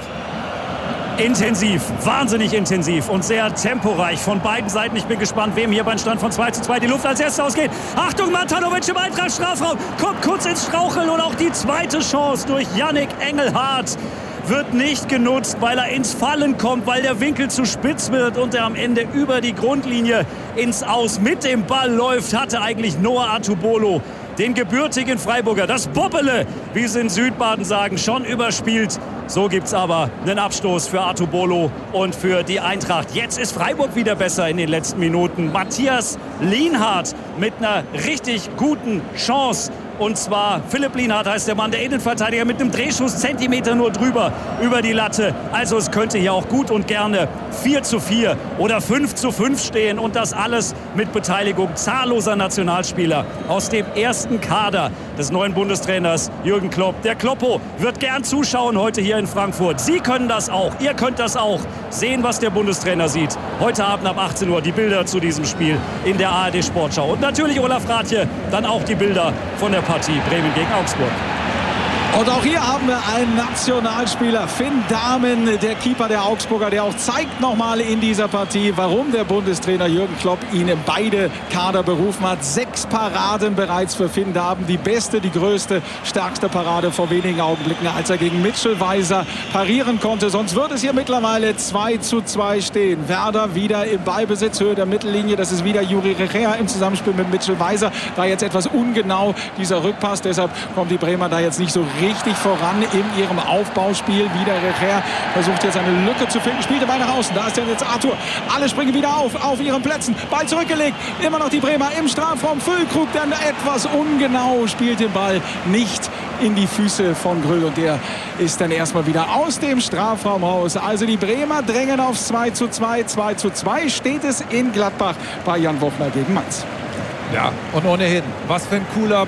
Speaker 9: Intensiv, wahnsinnig intensiv und sehr temporeich von beiden Seiten. Ich bin gespannt, wem hier beim Stand von 2:2 die Luft als erstes ausgeht. Achtung, Matanovic im Eintracht-Strafraum, kommt kurz ins Straucheln und auch die zweite Chance durch Yannick Engelhardt wird nicht genutzt, weil er ins Fallen kommt, weil der Winkel zu spitz wird und er am Ende über die Grundlinie ins Aus mit dem Ball läuft, hatte eigentlich Noah Atubolo den gebürtigen Freiburger, das Bobbele, wie sie in Südbaden sagen, schon überspielt. So gibt's aber einen Abstoß für Atubolo und für die Eintracht. Jetzt ist Freiburg wieder besser in den letzten Minuten. Matthias Lienhardt mit einer richtig guten Chance. Und zwar Philipp Lienhardt heißt der Mann, der Innenverteidiger mit einem Drehschuss, Zentimeter nur drüber, über die Latte. Also es könnte hier auch gut und gerne 4:4 oder 5:5 stehen. Und das alles mit Beteiligung zahlloser Nationalspieler aus dem ersten Kader des neuen Bundestrainers Jürgen Klopp. Der Kloppo wird gern zuschauen heute hier in Frankfurt. Sie können das auch, ihr könnt das auch. Sehen, was der Bundestrainer sieht. Heute Abend ab 18 Uhr die Bilder zu diesem Spiel in der ARD Sportschau. Und natürlich Olaf Rathje, dann auch die Bilder von der Partie Bremen gegen Augsburg.
Speaker 2: Und auch hier haben wir einen Nationalspieler, Finn Dahmen, der Keeper der Augsburger, der auch zeigt nochmal in dieser Partie, warum der Bundestrainer Jürgen Klopp ihn in beide Kader berufen hat. 6 Paraden bereits für Finn Dahmen, die beste, die größte, stärkste Parade vor wenigen Augenblicken, als er gegen Mitchell Weiser parieren konnte. Sonst würde es hier mittlerweile 2:2 stehen. Werder wieder im Ballbesitz, Höhe der Mittellinie. Das ist wieder Juri Recher im Zusammenspiel mit Mitchell Weiser. Da jetzt etwas ungenau dieser Rückpass, deshalb kommen die Bremer da jetzt nicht so richtig voran in ihrem Aufbauspiel. Wieder Recher versucht jetzt eine Lücke zu finden, spielt den Ball nach außen. Da ist jetzt Arthur. Alle springen wieder auf ihren Plätzen. Ball zurückgelegt. Immer noch die Bremer im Strafraum. Füllkrug dann etwas ungenau, spielt den Ball nicht in die Füße von Grüll und der ist dann erstmal wieder aus dem Strafraum raus. Also die Bremer drängen aufs 2:2. 2:2 steht es in Gladbach bei Jan Wuchner gegen Mainz.
Speaker 10: Ja, und ohnehin, was für ein cooler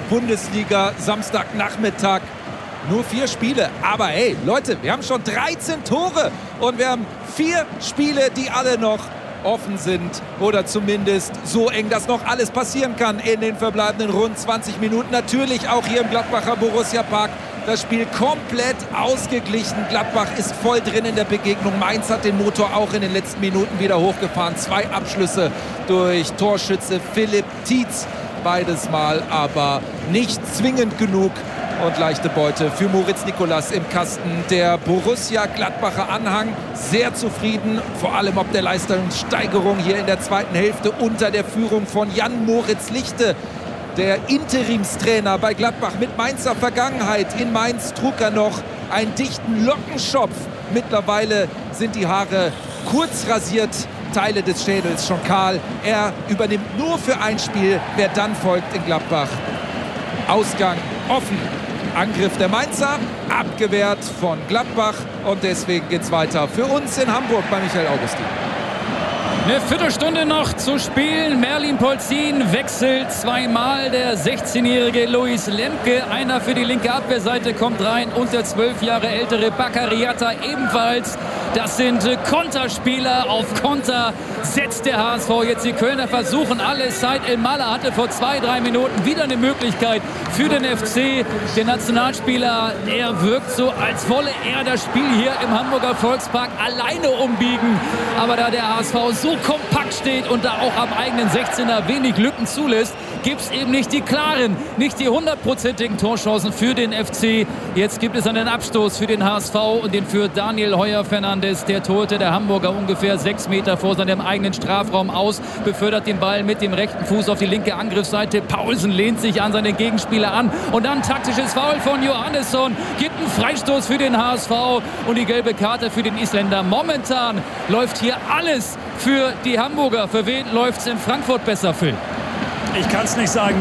Speaker 10: Bundesliga-Samstagnachmittag. Nur 4 Spiele, aber hey, Leute, wir haben schon 13 Tore und wir haben 4 Spiele, die alle noch offen sind oder zumindest so eng, dass noch alles passieren kann in den verbleibenden rund 20 Minuten. Natürlich auch hier im Gladbacher Borussia Park. Das Spiel komplett ausgeglichen. Gladbach ist voll drin in der Begegnung. Mainz hat den Motor auch in den letzten Minuten wieder hochgefahren. 2 Abschlüsse durch Torschütze Philipp Tietz. Beides Mal aber nicht zwingend genug. Und leichte Beute für Moritz Nicolas im Kasten. Der Borussia Gladbacher Anhang sehr zufrieden, vor allem ob der Leistungssteigerung hier in der zweiten Hälfte unter der Führung von Jan-Moritz Lichte. Der Interimstrainer bei Gladbach mit Mainzer Vergangenheit. In Mainz trug er noch einen dichten Lockenschopf. Mittlerweile sind die Haare kurz rasiert. Teile des Schädels schon kahl. Er übernimmt nur für ein Spiel, wer dann folgt in Gladbach. Ausgang offen. Angriff der Mainzer, abgewehrt von Gladbach und deswegen geht's weiter für uns in Hamburg bei Michael Augustin.
Speaker 11: Eine Viertelstunde noch zu spielen. Merlin Polzin wechselt zweimal. Der 16-jährige Luis Lemke, einer für die linke Abwehrseite, kommt rein. Und der 12 Jahre ältere Bakariata ebenfalls. Das sind Konterspieler. Auf Konter setzt der HSV jetzt. Die Kölner versuchen alles. Said El-Mala hatte vor 2-3 Minuten wieder eine Möglichkeit für den FC. Der Nationalspieler, er wirkt so, als wolle er das Spiel hier im Hamburger Volkspark alleine umbiegen. Aber da der HSV so kompakt steht und da auch am eigenen 16er wenig Lücken zulässt, gibt es eben nicht die klaren, nicht die 100%igen Torchancen für den FC. Jetzt gibt es einen Abstoß für den HSV und den führt Daniel Heuer-Fernandes, der Torhüter der Hamburger, ungefähr 6 Meter vor seinem eigenen Strafraum aus, befördert den Ball mit dem rechten Fuß auf die linke Angriffsseite. Paulsen lehnt sich an seinen Gegenspieler an und dann taktisches Foul von Johannesson, gibt einen Freistoß für den HSV und die gelbe Karte für den Isländer. Momentan läuft hier alles für die Hamburger. Für wen läuft es in Frankfurt besser, Phil?
Speaker 9: Ich kann es nicht sagen.